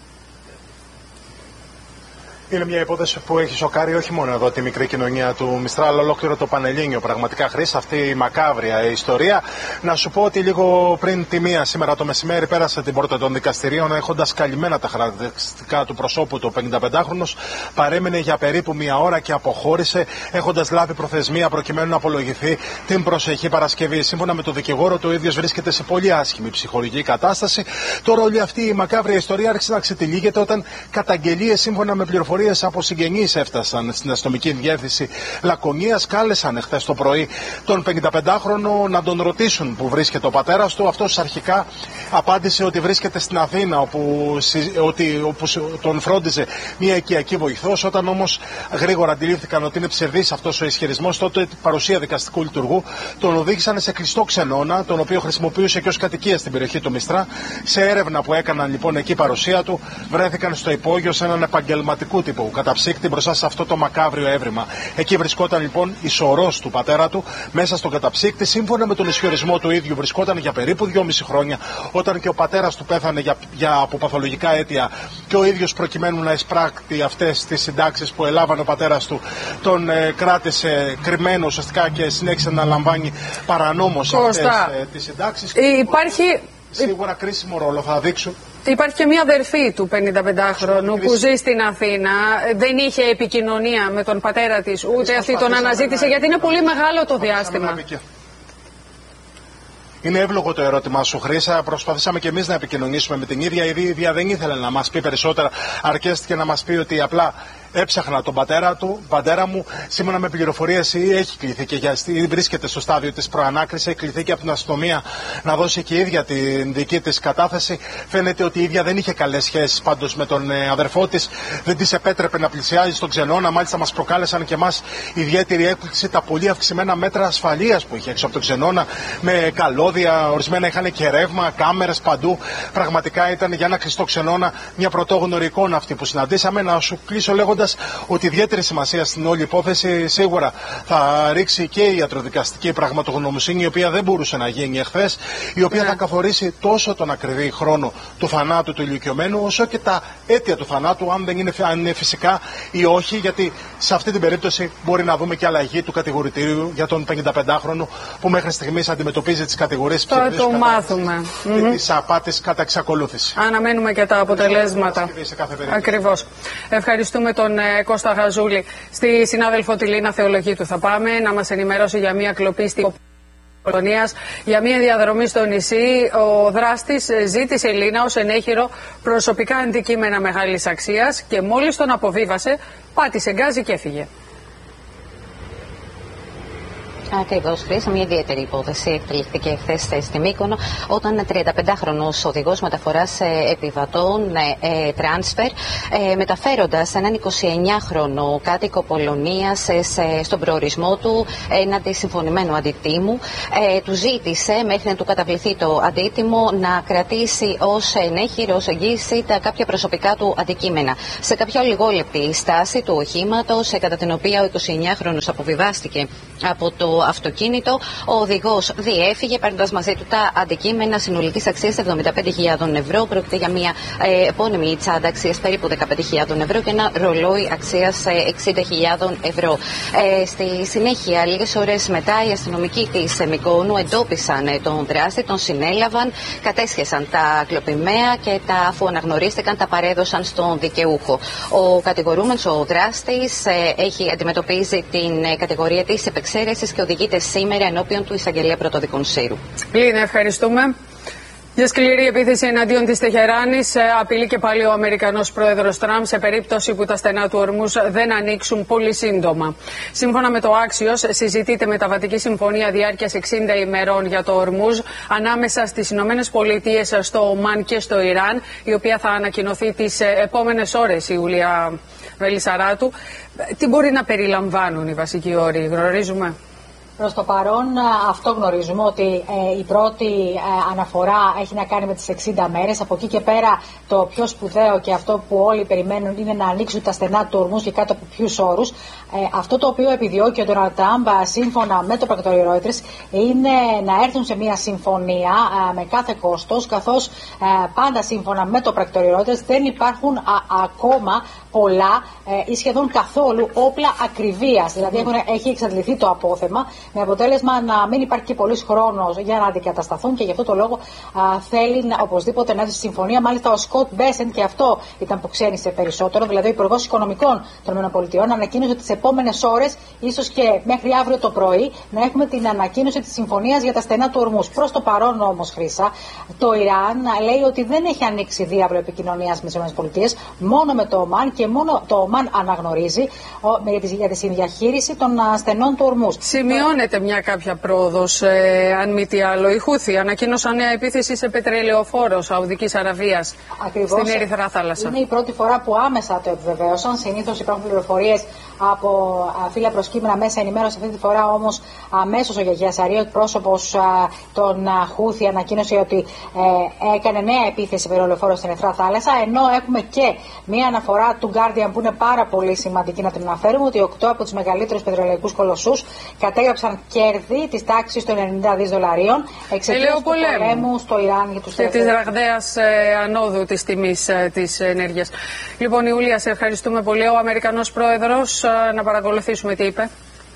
Είναι μια υπόθεση που έχει σοκάρει όχι μόνο εδώ τη μικρή κοινωνία του Μιστρά, αλλά ολόκληρο το Πανελλήνιο. Πραγματικά, Χρήση, αυτή η μακάβρια ιστορία. Να σου πω ότι λίγο πριν τη μία σήμερα το μεσημέρι πέρασε την πόρτα των δικαστηρίων, έχοντας καλυμμένα τα χαρακτηριστικά του προσώπου του πενηνταπεντάχρονος. Παρέμεινε για περίπου μία ώρα και αποχώρησε, έχοντας λάβει προθεσμία προκειμένου να απολογηθεί την προσεχή Παρασκευή. Σύμφωνα με τον δικηγόρο του, ο ίδιος βρίσκεται σε πολύ άσχημη ψυχολογική κατάσταση. Τώρα όλη αυτή η μακάβρια ιστορία άρχισε να ξετυλίγεται όταν καταγγελίες, σύμφωνα με πληροφορίες από συγγενείς, έφτασαν στην αστυνομική διεύθυνση Λακωνίας. Κάλεσαν χθες το πρωί τον πενηνταπεντάχρονο να τον ρωτήσουν που βρίσκεται ο πατέρας του. Αυτός αρχικά απάντησε ότι βρίσκεται στην Αθήνα, όπου, ότι, όπου τον φρόντιζε μια οικιακή βοηθός. Όταν όμως γρήγορα αντιλήφθηκαν ότι είναι ψευδής αυτός ο ισχυρισμός, τότε παρουσία δικαστικού λειτουργού τον οδήγησαν σε κλειστό ξενώνα, τον οποίο χρησιμοποιούσε και ως κατοικία στην περιοχή του Μιστρά. Σε έρευνα που έκαναν λοιπόν εκεί παρουσία του, βρέθηκαν στο υπόγειο σε έναν επαγγελματικού τύπου καταψύκτη μπροστά σε αυτό το μακάβριο έβριμα. Εκεί βρισκόταν λοιπόν η σωρός του πατέρα του μέσα στον καταψύκτη. Σύμφωνα με τον ισχυρισμό του ίδιου, βρισκόταν για περίπου δυόμιση χρόνια, όταν και ο πατέρας του πέθανε για, για αποπαθολογικά αίτια, και ο ίδιος προκειμένου να εισπράκτει αυτές τις συντάξεις που ελάβανε ο πατέρας του, τον ε, κράτησε κρυμμένο ουσιαστικά και συνέχισε να λαμβάνει παρανόμως αυτές ε, τις συντάξεις. Υπάρχει... Σίγουρα κρίσιμο ρόλο θα δείξουν. Υπάρχει και μια αδερφή του πενηνταπεντάχρονου που ζει στην Αθήνα. Δεν είχε επικοινωνία με τον πατέρα της, ούτε αυτή τον αναζήτησε, γιατί είναι πολύ μεγάλο το διάστημα. Είναι εύλογο το ερώτημά σου, Χρύσα. Προσπαθήσαμε και εμείς να επικοινωνήσουμε με την ίδια. Η ίδια δεν ήθελε να μας πει περισσότερα. Αρκέστηκε να μας πει ότι απλά έψαχνα τον πατέρα του, πατέρα μου, σύμφωνα με πληροφορίες έχει κληθεί και για, βρίσκεται στο στάδιο της προανάκρισης, έχει κληθεί και από την αστυνομία να δώσει και η ίδια την δική της κατάθεση. Φαίνεται ότι η ίδια δεν είχε καλές σχέσεις πάντως με τον αδερφό της, δεν της επέτρεπε να πλησιάζει στον ξενώνα. Μάλιστα μας προκάλεσαν και εμάς ιδιαίτερη έκπληξη τα πολύ αυξημένα μέτρα ασφαλείας που είχε έξω από τον ξενώνα, με καλώδια, ορισμένα είχαν και ρεύμα, κάμερες παντού. Πραγματικά ήταν για ένα κλειστό ξενώνα μια πρωτόγνωρη εικόνα αυτή που συναντήσαμε. Να σου κλείσω λέγοντας ότι ιδιαίτερη σημασία στην όλη υπόθεση σίγουρα θα ρίξει και η ιατροδικαστική πραγματογνωμοσύνη, η οποία δεν μπορούσε να γίνει εχθές, η οποία yeah. θα καθορίσει τόσο τον ακριβή χρόνο του θανάτου του ηλικιωμένου, όσο και τα αίτια του θανάτου, αν δεν είναι, αν είναι φυσικά ή όχι, γιατί σε αυτή την περίπτωση μπορεί να δούμε και αλλαγή του κατηγορητήριου για τον πενηνταπεντάχρονο που μέχρι στιγμής αντιμετωπίζει τις κατηγορίες ψευδής το μάθουμε. Και mm-hmm. τις απάτης κατά εξακολούθηση. Αναμένουμε και τα αποτελέσματα. Ακριβώς. Ευχαριστούμε τον ε, Κώστα Γαζούλη. Στη συνάδελφο τη Λίνα Θεολογίτου θα πάμε να μας ενημερώσει για μια κλοπή στην Πολωνίας, για μια διαδρομή στο νησί. Ο δράστης ζήτησε η Λίνα ως ενέχειρο προσωπικά αντικείμενα μεγάλης αξίας και μόλις τον αποβίβασε, πάτησε γκάζι και έφυγε. Ακριβώς, Χρήσα, μια ιδιαίτερη υπόθεση εκτελήθηκε χθες στη Μύκονο, όταν τριανταπεντάχρονος οδηγός μεταφοράς επιβατών ε, τράνσφερ, ε, μεταφέροντας έναν εικοσιεννιάχρονο κάτοικο Πολωνίας ε, σε, στον προορισμό του έναντι συμφωνημένου αντιτίμου, ε, του ζήτησε μέχρι να του καταβληθεί το αντίτιμο να κρατήσει ως ενέχειρο, ως εγγύηση τα κάποια προσωπικά του αντικείμενα. Σε κάποια λιγόλεπτη στάση του οχήματος, ε, κατά την οποία ο εικοσιεννιάχρονος αποβιβάστηκε από το αυτοκίνητο, ο οδηγός διέφυγε παίρνοντας μαζί του τα αντικείμενα συνολικής αξίας εβδομήντα πέντε χιλιάδες ευρώ. Πρόκειται για μια ε, επώνυμη τσάντα αξίας περίπου δεκαπέντε χιλιάδες ευρώ και ένα ρολόι αξίας ε, εξήντα χιλιάδες ευρώ. Ε, στη συνέχεια, λίγες ώρες μετά, οι αστυνομικοί της Μυκόνου εντόπισαν ε, τον δράστη, τον συνέλαβαν, κατέσχεσαν τα κλοπημαία και τα, αφού αναγνωρίστηκαν, τα παρέδωσαν στον δικαιούχο. Ο κατηγορούμενος, ο δράστης, ε, έχει αντιμετωπίζει την ε, κατηγορία της επεξαίρεσης και οδηγείται σήμερα ενώπιον του εισαγγελέα πρωτοδικών Σύρου. Λίνα, ευχαριστούμε. Για σκληρή επίθεση εναντίον της Τεχεράνης απειλεί και πάλι ο Αμερικανός πρόεδρος Τραμπ σε περίπτωση που τα στενά του Ορμούζ δεν ανοίξουν πολύ σύντομα. Σύμφωνα με το Axios, συζητείται μεταβατική συμφωνία διάρκειας εξήντα ημερών για το Ορμούζ ανάμεσα στις Ηνωμένες Πολιτείες, στο Ομάν και στο Ιράν, η οποία θα ανακοινωθεί τις επόμενες ώρες, η Ιουλία Βελισσαράτου. Τι μπορεί να περιλαμβάνουν οι βασικοί όροι, γνωρίζουμε? Προς το παρόν αυτό γνωρίζουμε, ότι ε, η πρώτη ε, αναφορά έχει να κάνει με τις εξήντα μέρες. Από εκεί και πέρα το πιο σπουδαίο και αυτό που όλοι περιμένουν είναι να ανοίξουν τα στενά του Ορμούζ και κάτω από ποιους όρους. Ε, αυτό το οποίο επιδιώκει ο Ντόναλντ Τραμπ σύμφωνα με το πρακτορείο Reuters είναι να έρθουν σε μια συμφωνία ε, με κάθε κόστος, καθώς ε, πάντα σύμφωνα με το πρακτορείο Reuters δεν υπάρχουν α, ακόμα πολλά ε, ή σχεδόν καθόλου όπλα ακριβίας. Δηλαδή έχουν, έχει εξαντληθεί το απόθεμα, με αποτέλεσμα να μην υπάρχει και πολύς χρόνος για να αντικατασταθούν, και γι' αυτό το λόγο α, θέλει να, οπωσδήποτε να έρθει στη συμφωνία. Μάλιστα ο Σκοτ Μπέσεντ, και αυτό ήταν που ξένησε περισσότερο, δηλαδή ο Υπουργός Οικονομικών των ΗΠΑ, ανακοίνωσε τις επόμενες ώρες, ίσως και μέχρι αύριο το πρωί, να έχουμε την ανακοίνωση της συμφωνίας για τα στενά του Ορμούζ. Προς το παρόν όμως, Χρύσα, το Ιράν λέει ότι δεν έχει ανοίξει διάβλο επικοινωνίας με τις ΗΠΑ, μόνο με το Ομάν, και μόνο το Ομάν αναγνωρίζει ο, για, τη, για τη συνδιαχείριση των α, στενών του Ορμούζ. Σημειώνεται μια κάποια πρόοδος, ε, αν μη τι άλλο. Οι Χούθι ανακοίνωσαν νέα επίθεση σε πετρελαιοφόρο Σαουδικής Αραβίας στην Ερυθρά Θάλασσα. Είναι η πρώτη φορά που άμεσα το επιβεβαίωσαν. Συνήθως υπάρχουν πληροφορίες από φύλλα προσκύμενα μέσα ενημέρωση. Αυτή τη φορά όμως αμέσως ο Γιαγιά Σαρίο, εκπρόσωπος των Χούθι, ανακοίνωσε ότι ε, έκανε νέα επίθεση πετρελαιοφόρο στην Ερυθρά Θάλασσα. Ενώ έχουμε και μια αναφορά του Guardian που είναι πάρα πολύ σημαντική να την αναφέρουμε, ότι οκτώ από τους μεγαλύτερους πετρελαϊκούς κολοσσούς κατέγραψαν κέρδη της τάξης των ενενήντα δις δολαρίων εξαιτίας του πολέμου στο Ιράν για τους και της ραγδαίας ε, ανόδου της τιμής ε, της ενέργειας. Λοιπόν, Ιούλια, σε ευχαριστούμε πολύ. Ο Αμερικανός πρόεδρος, ε, να παρακολουθήσουμε τι είπε.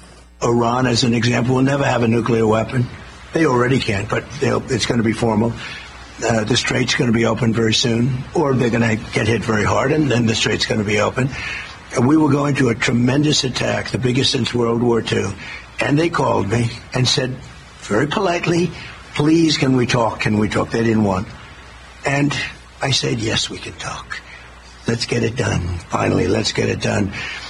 Iran, as an example, will never have a nuclear weapon. They already can't, but it's going to be formal. Uh, the strait's going to be open very soon, or they're going to get hit very hard, and then the strait's going to be open. And we were going to a tremendous attack, the biggest since World War Two. And they called me and said, very politely, please, can we talk? Can we talk? They didn't want. And I said, yes, we can talk. Let's get it done. Finally, let's get it done.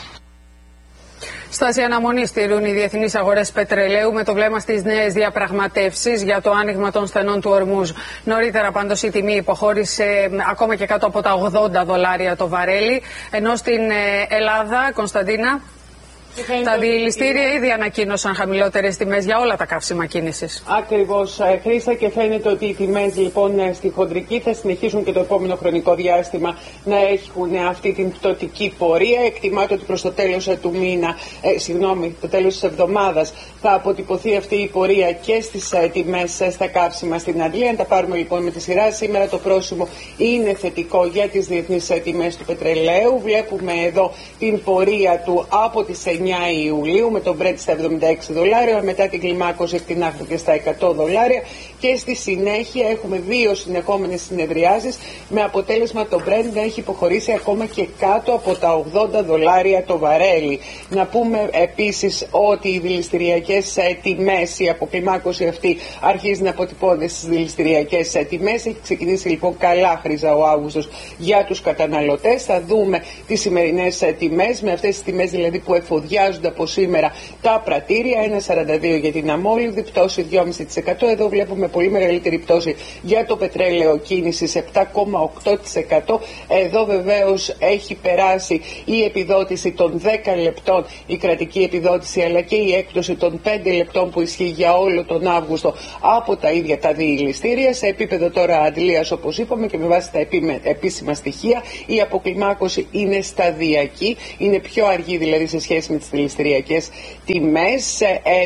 Στάση αναμονή στηρούν οι διεθνείς αγορές πετρελαίου με το βλέμμα στις νέες διαπραγματεύσεις για το άνοιγμα των στενών του Ορμούζ. Νωρίτερα πάντως η τιμή υποχώρησε ακόμα και κάτω από τα ογδόντα δολάρια το βαρέλι, ενώ στην Ελλάδα, Κωνσταντίνα, τα διελιστήρια ήδη ανακοίνωσαν χαμηλότερες τιμές για όλα τα καύσιμα κίνησης. Ακριβώς, Χρήστα, και φαίνεται ότι οι τιμές λοιπόν στη χοντρική θα συνεχίσουν και το επόμενο χρονικό διάστημα να έχουν αυτή την πτωτική πορεία. Εκτιμάται ότι προς το τέλος του μήνα, ε, συγγνώμη, το τέλος της εβδομάδας θα αποτυπωθεί αυτή η πορεία και στις ε, τιμές ε, στα καύσιμα στην Αγγλία. Αν τα πάρουμε λοιπόν με τη σειρά, σήμερα το πρόσημο είναι θετικό για τις διεθνείς ε, τιμές του πετρελαίου. Βλέπουμε εδώ την πορεία του από τις εννιά Ιουλίου με τον Brent στα εβδομήντα έξι δολάρια, μετά την κλιμάκωση εκτινάχθηκε στα εκατό δολάρια και στη συνέχεια έχουμε δύο συνεχόμενες συνεδριάσεις με αποτέλεσμα το Brent να έχει υποχωρήσει ακόμα και κάτω από τα ογδόντα δολάρια το βαρέλι. Να πούμε επίσης ότι οι δηληστηριακές τιμές, η αποκλιμάκωση αυτή αρχίζει να αποτυπώνεται στις δηληστηριακές τιμές. Έχει ξεκινήσει λοιπόν καλά, Χρήζα, ο Αύγουστος για τους καταναλωτές. Θα δούμε τις σημερινές τιμές, με αυτές τις τιμές δηλαδή που εφοδιάζονται από σήμερα τα πρατήρια. ένα κόμμα σαράντα δύο για την αμόλυβδη, πτώση δύο κόμμα πέντε τοις εκατό. Εδώ βλέπουμε πολύ μεγαλύτερη πτώση για το πετρέλαιο κίνησης, επτά κόμμα οκτώ τοις εκατό. Εδώ βεβαίως έχει περάσει η επιδότηση των δέκα λεπτών, η κρατική επιδότηση, αλλά και η έκπτωση των πέντε λεπτών που ισχύει για όλο τον Αύγουστο από τα ίδια τα διηληστήρια. Σε επίπεδο τώρα αντλίας, όπως είπαμε, και με βάση τα επίσημα στοιχεία, η αποκλιμάκωση είναι σταδιακή, είναι πιο αργή δηλαδή σε σχέση με τις δηληστηριακές τιμές.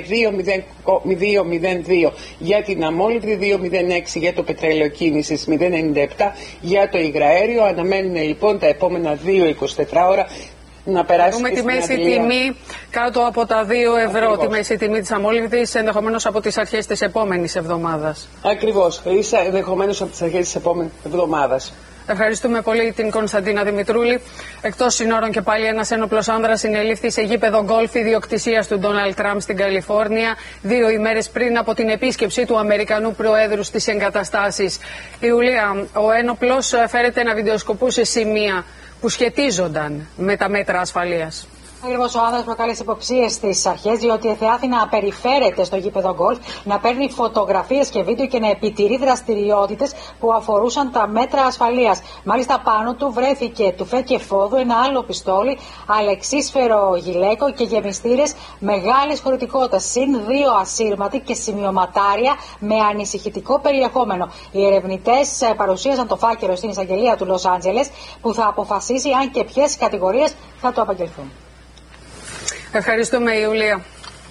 δύο μηδέν δύο για την αμόλυβδη, δύο μηδέν έξι για το πετρέλαιο κίνησης, μηδέν ενενήντα επτά για το υγραέριο. Αναμένουν λοιπόν τα επόμενα δύο με είκοσι τέσσερα ώρα να περάσει. Έχουμε τη μέση τιμή κάτω από τα δύο ευρώ. Ακριβώς. Τη μέση τιμή της αμόλυβδης ενδεχομένως από τις αρχές της επόμενης εβδομάδας. Ακριβώς, ίσα ενδεχομένως από τις αρχές της επόμενης εβδομάδας. Ευχαριστούμε πολύ την Κωνσταντίνα Δημητρούλη. Εκτός συνόρων και πάλι ένας ένοπλος άνδρας συνελήφθη σε γήπεδο γκολφ ιδιοκτησίας του Ντόναλντ Τραμπ στην Καλιφόρνια, δύο ημέρες πριν από την επίσκεψη του Αμερικανού Προέδρου στις εγκαταστάσεις. Ιουλία, ο ένοπλος φέρεται να βιντεοσκοπούσε σημεία που σχετίζονταν με τα μέτρα ασφαλείας. Ακριβώς, ο άνδρας προκάλεσε υποψίες στις αρχές, διότι εθεάθη να απεριφέρεται στο γήπεδο γκολφ, να παίρνει φωτογραφίες και βίντεο και να επιτηρεί δραστηριότητες που αφορούσαν τα μέτρα ασφαλείας. Μάλιστα, πάνω του βρέθηκε τουφέ και φόδου, ένα άλλο πιστόλι, αλεξίσφαιρο γυλαίκο και γεμιστήρες μεγάλης χωρητικότητας, συν δύο ασύρματοι και σημειωματάρια με ανησυχητικό περιεχόμενο. Οι ερευνητές παρουσίασαν το φάκελο στην εισαγγελία του Λος Άντζελες, που θα αποφασίσει αν και ποιες κατηγορίες θα το απαγγελθούν. Ευχαριστούμε, Ιουλία.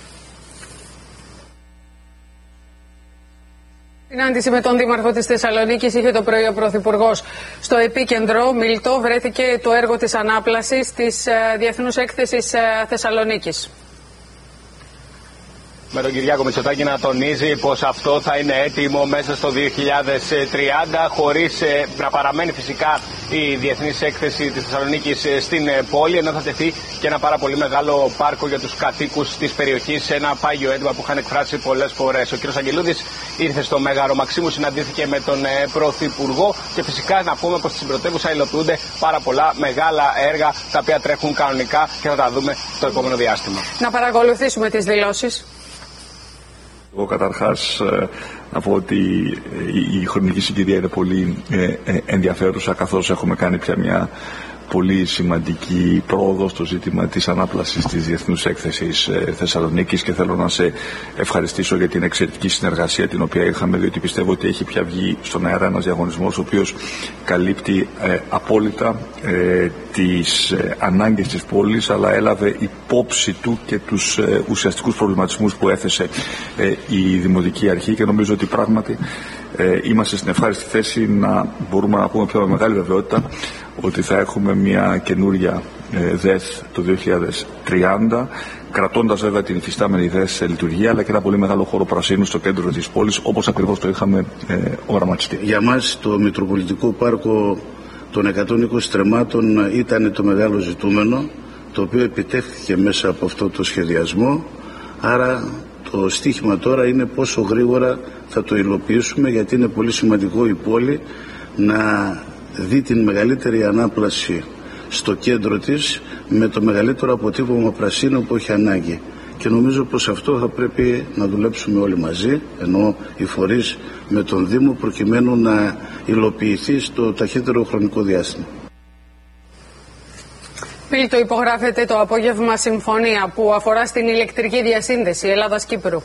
Συνάντηση με τον Δήμαρχο της Θεσσαλονίκης είχε το πρωί ο Πρωθυπουργός. Στο επίκεντρο Μιλτό βρέθηκε το έργο της ανάπλασης της Διεθνούς Έκθεσης Θεσσαλονίκης. Με τον Κυριάκο Μητσοτάκη να τονίζει πως αυτό θα είναι έτοιμο μέσα στο δύο χιλιάδες τριάντα, χωρίς ε, να παραμένει φυσικά η Διεθνής Έκθεση της Θεσσαλονίκης στην ε, πόλη, ενώ θα τεθεί και ένα πάρα πολύ μεγάλο πάρκο για τους κατοίκους της περιοχής, ένα πάγιο έντομα που είχαν εκφράσει πολλές φορές. Ο κ. Αγγελούδης ήρθε στο Μέγαρο Μαξίμου, συναντήθηκε με τον ε, Πρωθυπουργό και φυσικά να πούμε πως στην πρωτεύουσα υλοποιούνται πάρα πολλά μεγάλα έργα τα οποία τρέχουν κανονικά και θα τα δούμε το επόμενο διάστημα. Να παρακολουθήσουμε τις δηλώσεις. Εγώ καταρχάς να πω ότι η χρονική συγκυρία είναι πολύ ενδιαφέρουσα, καθώς έχουμε κάνει πια μια πολύ σημαντική πρόοδο στο ζήτημα της ανάπλασης της Διεθνούς Έκθεσης Θεσσαλονίκης και θέλω να σε ευχαριστήσω για την εξαιρετική συνεργασία την οποία είχαμε, διότι πιστεύω ότι έχει πια βγει στον αέρα ένας διαγωνισμός ο οποίος καλύπτει ε, απόλυτα ε, τις ε, ανάγκες της πόλης, αλλά έλαβε υπόψη του και τους ε, ουσιαστικούς προβληματισμούς που έθεσε ε, η Δημοτική Αρχή και νομίζω ότι πράγματι ε, είμαστε στην ευχάριστη θέση να μπορούμε να πούμε πια με μεγάλη βεβαιότητα ότι θα έχουμε μια καινούρια ε, ΔΕΘ το δύο χιλιάδες τριάντα, κρατώντας βέβαια την υφιστάμενη ΔΕΘ σε λειτουργία, αλλά και ένα πολύ μεγάλο χώρο πρασίνου στο κέντρο της πόλης, όπως ακριβώς το είχαμε ε, οραματιστεί. Για μας το Μητροπολιτικό Πάρκο των εκατόν είκοσι τρεμάτων ήταν το μεγάλο ζητούμενο, το οποίο επιτεύχθηκε μέσα από αυτό το σχεδιασμό, άρα το στίχημα τώρα είναι πόσο γρήγορα θα το υλοποιήσουμε, γιατί είναι πολύ σημαντικό η πόλη να δει την μεγαλύτερη ανάπλαση στο κέντρο της με το μεγαλύτερο αποτύπωμα πρασίνου που έχει ανάγκη. Και νομίζω πως αυτό θα πρέπει να δουλέψουμε όλοι μαζί, ενώ οι φορείς με τον Δήμο, προκειμένου να υλοποιηθεί στο ταχύτερο χρονικό διάστημα. Πίλτο, υπογράφεται το απόγευμα συμφωνία που αφορά στην ηλεκτρική διασύνδεση Ελλάδας-Κύπρου.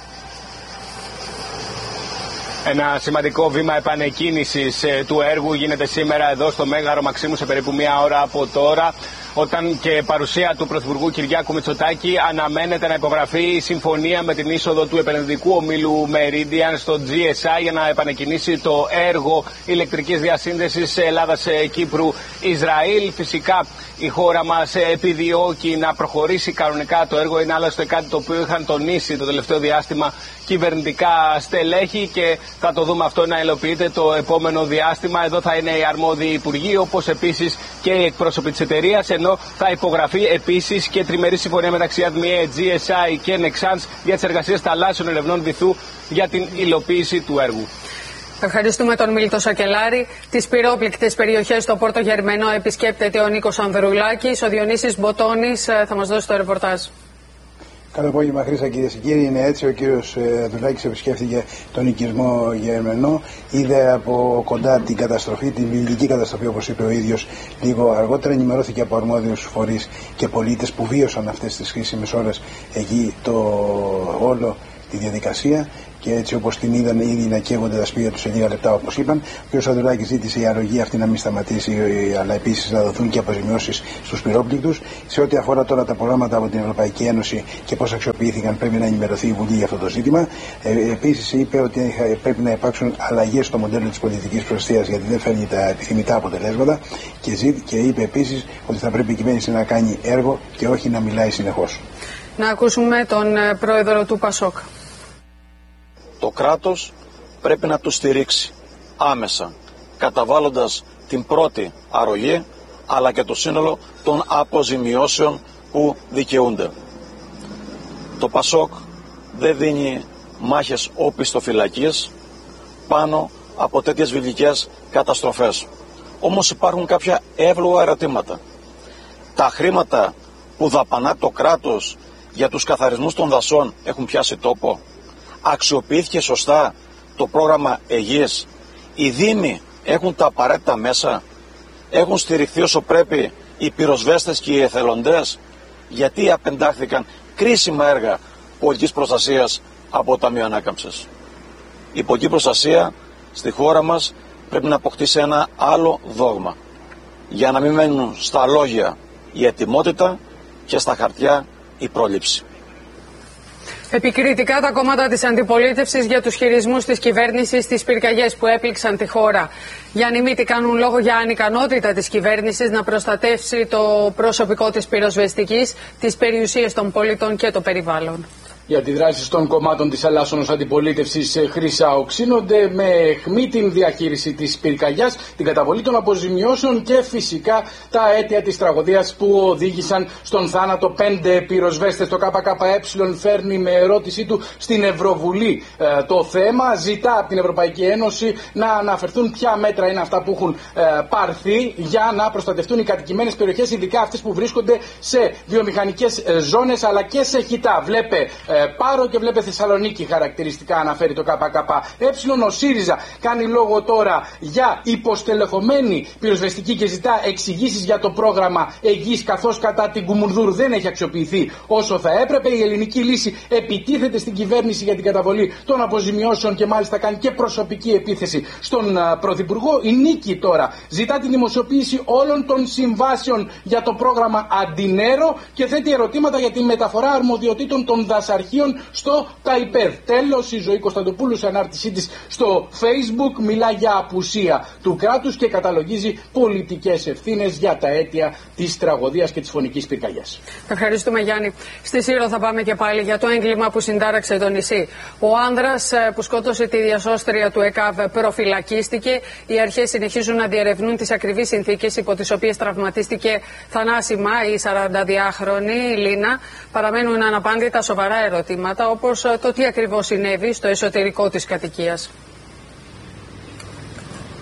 Ένα σημαντικό βήμα επανεκκίνησης του έργου γίνεται σήμερα εδώ στο Μέγαρο Μαξίμου σε περίπου μία ώρα από τώρα, όταν και παρουσία του Πρωθυπουργού Κυριάκου Μητσοτάκη αναμένεται να υπογραφεί η συμφωνία με την είσοδο του επενδυτικού ομίλου Meridian στο τζι ες άι για να επανεκκινήσει το έργο ηλεκτρικής διασύνδεσης Ελλάδας-Κύπρου-Ισραήλ. Φυσικά η χώρα μας επιδιώκει να προχωρήσει κανονικά το έργο, είναι άλλωστε κάτι το οποίο είχαν τονίσει το τελευταίο διάστημα κυβερνητικά στελέχη και θα το δούμε αυτό να υλοποιείται το επόμενο διάστημα. Εδώ θα είναι οι αρμόδιοι υπουργοί, όπως επίσης και οι εκπρόσωποι της εταιρείας, ενώ θα υπογραφεί επίσης και τριμερή συμφωνία μεταξύ ΑΔΜΙΕ, τζι ες άι και Nexans για τις εργασίες θαλάσσιων ερευνών βυθού για την υλοποίηση του έργου. Ευχαριστούμε τον Μίλτο Σακελάρη. Τις πυρόπληκτες περιοχές στο Πόρτο Γερμενό επισκέπτεται ο Νίκος Ανδρουλάκης. Ο Διονύσης Μποτώνης θα μας δώσει το ρεπορτάζ. Καλό απόγευμα, Χρήστα, κυρίες και κύριοι. Είναι έτσι. Ο κύριος Δουλάκης επισκέφθηκε τον οικισμό Γερμενό. Είδε από κοντά την καταστροφή, την βιβλική καταστροφή, όπως είπε ο ίδιος λίγο αργότερα. Ενημερώθηκε από αρμόδιους φορείς και πολίτες που βίωσαν αυτές τις χρήσιμες ώρες εκεί το όλο τη διαδικασία. Και έτσι όπως την είδαν ήδη να καίγονται τα σπίτια τους σε λίγα λεπτά, όπως είπαν. Ο κ. Σαντουλάκης ζήτησε η αρρωγή αυτή να μην σταματήσει, αλλά επίσης να δοθούν και αποζημιώσεις στους πυρόπληκτους. Σε ό,τι αφορά τώρα τα προγράμματα από την Ευρωπαϊκή Ένωση και πώς αξιοποιήθηκαν, πρέπει να ενημερωθεί η Βουλή για αυτό το ζήτημα. Ε, επίσης είπε ότι πρέπει να υπάρξουν αλλαγές στο μοντέλο της πολιτικής προστασίας, γιατί δεν φέρνει τα επιθυμητά αποτελέσματα. Και, ζή, και είπε επίσης ότι θα πρέπει η κυβέρνηση να κάνει έργο και όχι να μιλάει συνεχώς. Να ακούσουμε τον πρόεδρο του ΠΑΣΟΚ. Το κράτος πρέπει να του στηρίξει άμεσα, καταβάλλοντας την πρώτη αρρωγή, αλλά και το σύνολο των αποζημιώσεων που δικαιούνται. Το ΠΑΣΟΚ δεν δίνει μάχες οπισθοφυλακής πάνω από τέτοιες βιβλικές καταστροφές. Όμως υπάρχουν κάποια εύλογα ερωτήματα. Τα χρήματα που δαπανά το κράτος για τους καθαρισμούς των δασών έχουν πιάσει τόπο? Αξιοποιήθηκε σωστά το πρόγραμμα Αιγής? Οι δήμοι έχουν τα απαραίτητα μέσα? Έχουν στηριχθεί όσο πρέπει οι πυροσβέστες και οι εθελοντές? Γιατί απεντάχθηκαν κρίσιμα έργα πολιτικής προστασίας από το Ταμείο Ανάκαμψης? Η πολιτική προστασία στη χώρα μας πρέπει να αποκτήσει ένα άλλο δόγμα, για να μην μένουν στα λόγια η ετοιμότητα και στα χαρτιά η πρόληψη. Επικριτικά τα κόμματα της αντιπολίτευσης για τους χειρισμούς της κυβέρνησης στις πυρκαγιές που έπληξαν τη χώρα. Γιάννη Μήτη, κάνουν λόγο για ανικανότητα της κυβέρνησης να προστατεύσει το προσωπικό της πυροσβεστικής, τις περιουσίες των πολιτών και το περιβάλλον. Οι αντιδράσεις των κομμάτων της ελάσσονος αντιπολίτευσης, Χρύσα, οξύνονται με αιχμή την διαχείριση της πυρκαγιάς, την καταβολή των αποζημιώσεων και φυσικά τα αίτια της τραγωδίας που οδήγησαν στον θάνατο πέντε πυροσβέστες. Το ΚΚΕ φέρνει με ερώτησή του στην Ευρωβουλή ε, το θέμα. Ζητά από την Ευρωπαϊκή Ένωση να αναφερθούν ποια μέτρα είναι αυτά που έχουν ε, πάρθει για να προστατευτούν οι κατοικημένες περιοχές, ειδικά αυτές που βρίσκονται σε βιομηχανικές ε, ζώνες αλλά και σε χιτά. Βλέπε Πάρο και βλέπε Θεσσαλονίκη, χαρακτηριστικά αναφέρει το ΚΚΕ. Ο ΣΥΡΙΖΑ κάνει λόγο τώρα για υποστελεχωμένη πυροσβεστική και ζητά εξηγήσεις για το πρόγραμμα Αιγής, καθώς κατά την Κουμουνδούρ δεν έχει αξιοποιηθεί όσο θα έπρεπε. Η Ελληνική Λύση επιτίθεται στην κυβέρνηση για την καταβολή των αποζημιώσεων και μάλιστα κάνει και προσωπική επίθεση στον Πρωθυπουργό. Η Νίκη τώρα ζητά την δημοσιοποίηση όλων των συμβάσεων για το πρόγραμμα Αντινέρο και θέτει ερωτήματα για τη μεταφορά αρμοδιοτήτων των δασαρχείων στο ΤΑΙΠΕΔ. Τέλος, η Ζωή Κωνσταντοπούλου σε ανάρτησή της στο Facebook μιλά για απουσία του κράτους και καταλογίζει πολιτικές ευθύνες για τα αίτια της τραγωδίας και της φωνικής πυρκαγιάς. Ευχαριστούμε, Γιάννη. Στη Σύρο θα πάμε και πάλι για το έγκλημα που συντάραξε το νησί. Ο άνδρας που σκότωσε τη διασώστρια του ΕΚΑΒ προφυλακίστηκε. Οι αρχές συνεχίζουν να διερευνούν τις ακριβείς συνθήκες υπό τις οποίες τραυματίστηκε θανάσιμα η σαρανταδυάχρονη Λίνα. Παραμένουν αναπάντητα σοβαρά ερωτήματα, όπως το τι ακριβώς συνέβη στο εσωτερικό της κατοικίας.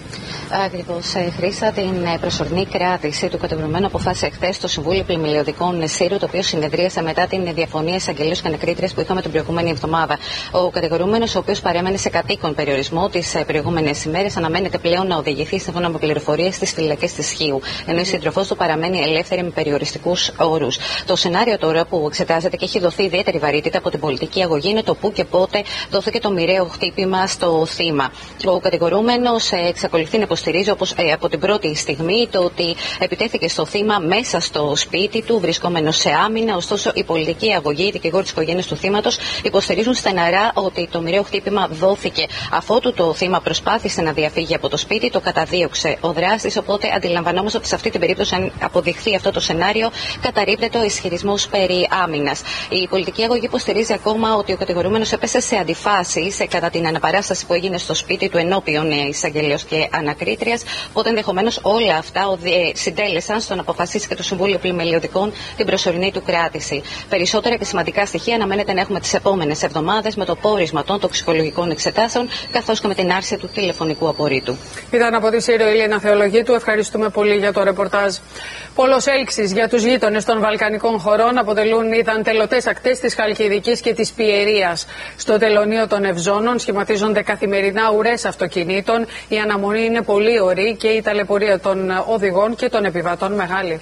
Ακριβώς, Χρύσα, την προσωρινή κράτηση του κατηγορουμένου αποφάσισε χθες το Συμβούλιο Πλημμυλιωδικών ΣΥΡΟΥ, το οποίο συνεδρίασε μετά την διαφωνία εισαγγελίους και ανακρίτριας που είχαμε την προηγούμενη εβδομάδα. Ο κατηγορούμενος, ο οποίος παρέμενε σε κατοίκον περιορισμό τις προηγούμενες ημέρες, αναμένεται πλέον να οδηγηθεί σύμφωνα με πληροφορίες στις φυλακές της Χίου, ενώ η σύντροφός του παραμένει ελεύθερη με περιοριστικούς όρους. Το σενάριο τώρα που εξετάζεται και έχει δοθεί ιδιαίτερη βαρύτητα από την πολιτική αγωγή είναι το πού και πότε δόθηκε το μοιραίο χτύπημα στο θύμα. Ο κατηγορούμενος εξακολουθεί να υποστηρίζει όπως ε, από την πρώτη στιγμή το ότι επιτέθηκε στο θύμα μέσα στο σπίτι του, βρισκόμενο σε άμυνα. Ωστόσο, η πολιτική αγωγή, οι δικηγόροι της οικογένειας του θύματος υποστηρίζουν στεναρά ότι το μοιραίο χτύπημα δόθηκε αφότου το θύμα προσπάθησε να διαφύγει από το σπίτι, το καταδίωξε ο δράστης. Οπότε, αντιλαμβανόμαστε ότι σε αυτή την περίπτωση, αν αποδειχθεί αυτό το σενάριο, καταρρίπτεται ο ισχυρισμός περί άμυνας. Η πολιτική αγωγή υποστηρίζει ακόμα ότι ο κατηγορούμενος έπεσε σε αντιφάσεις κατά την αναπαράσταση που έγινε στο σπίτι του ενώπιον εισαγγελέως και ανακρίτριας. Οπότε ενδεχομένως όλα αυτά συντέλεσαν στο να αποφασίσει και το Συμβούλιο Πλημμυλιωδικών την προσωρινή του κράτηση. Περισσότερα και σημαντικά στοιχεία αναμένεται να έχουμε τις επόμενες εβδομάδες με το πόρισμα των τοξικολογικών εξετάσεων καθώς και με την άρση του τηλεφωνικού απορρίτου. Ήταν από τη ΣΥΡΟ η Ελένα Θεολογίτου. Ευχαριστούμε πολύ για το ρεπορτάζ. Πολλές έλξεις για τους γείτονες των Βαλκανικών χωρών αποτελούν ήταν τελωτές ακτές της Χαλκιδικής και της Πιερίας. Στο τελωνείο των Ευζώνων σχηματίζονται καθημερινά ουρές αυτοκινήτων. Η αναμονή είναι πολύ ωρή και η ταλαιπωρία των οδηγών και των επιβατών μεγάλη.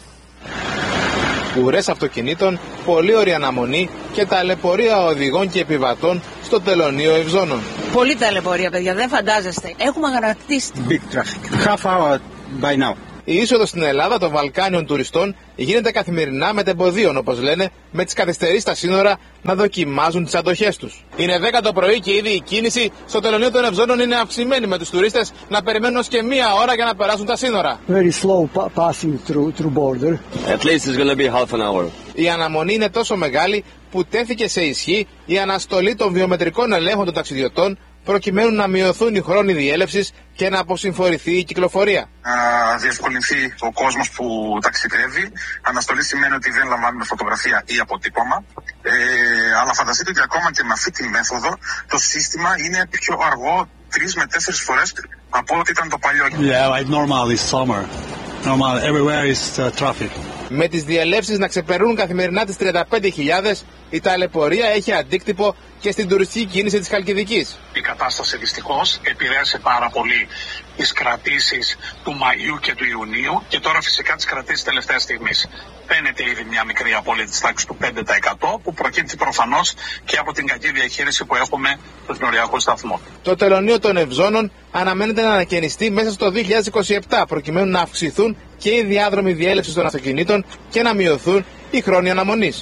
Ουρές αυτοκινήτων, πολύ ωρή αναμονή και ταλαιπωρία οδηγών και επιβατών στο τελωνείο Ευζώνων. Πολύ ταλαιπωρία, παιδιά, δεν φαντάζεστε. Έχουμε αγανακτήσει. Big traffic. Half hour by now. Η είσοδος στην Ελλάδα των Βαλκάνιων τουριστών γίνεται καθημερινά μετεμποδίων, όπως λένε, με τις καθυστερήσεις στα σύνορα να δοκιμάζουν τις αντοχές τους. Είναι δέκα το πρωί και ήδη η κίνηση στο τελωνείο των Ευζώνων είναι αυξημένη, με τους τουρίστες να περιμένουν ως και μία ώρα για να περάσουν τα σύνορα. Very slow passing through, through border. At least it's gonna be half an hour. Η αναμονή είναι τόσο μεγάλη που τέθηκε σε ισχύ η αναστολή των βιομετρικών ελέγχων των ταξιδιωτών, προκειμένου να μειωθούν οι χρόνοι διέλευσης και να αποσυμφορηθεί η κυκλοφορία. Να διευκολυνθεί ο κόσμος που ταξιδεύει. Αναστολή σημαίνει ότι δεν λαμβάνουμε φωτογραφία ή αποτύπωμα. Ε, αλλά φανταστείτε ότι ακόμα και με αυτή τη μέθοδο το σύστημα είναι πιο αργό τρεις με τέσσερις φορές από ό,τι ήταν το παλιό. Yeah, like normal this summer. Normal, everywhere is uh, traffic. Με τις διελεύσεις να ξεπερνούν καθημερινά τις τριάντα πέντε χιλιάδες, η ταλαιπωρία έχει αντίκτυπο και στην τουριστική κίνηση της Χαλκιδικής. Η κατάσταση δυστυχώς επηρέασε πάρα πολύ τις κρατήσεις του Μαΐου και του Ιουνίου και τώρα φυσικά τις κρατήσεις τελευταίας στιγμής. Φαίνεται ήδη μια μικρή απώλεια της τάξης του πέντε τοις εκατό που προκύπτει προφανώς και από την κακή διαχείριση που έχουμε στους νοριακούς σταθμούς. Το τελωνείο των Ευζώνων αναμένεται να ανακαινιστεί μέσα στο δύο χιλιάδες είκοσι επτά προκειμένου να αυξηθούν και οι διάδρομοι διέλευσης των αυτοκινήτων και να μειωθούν οι χρόνοι αναμονής.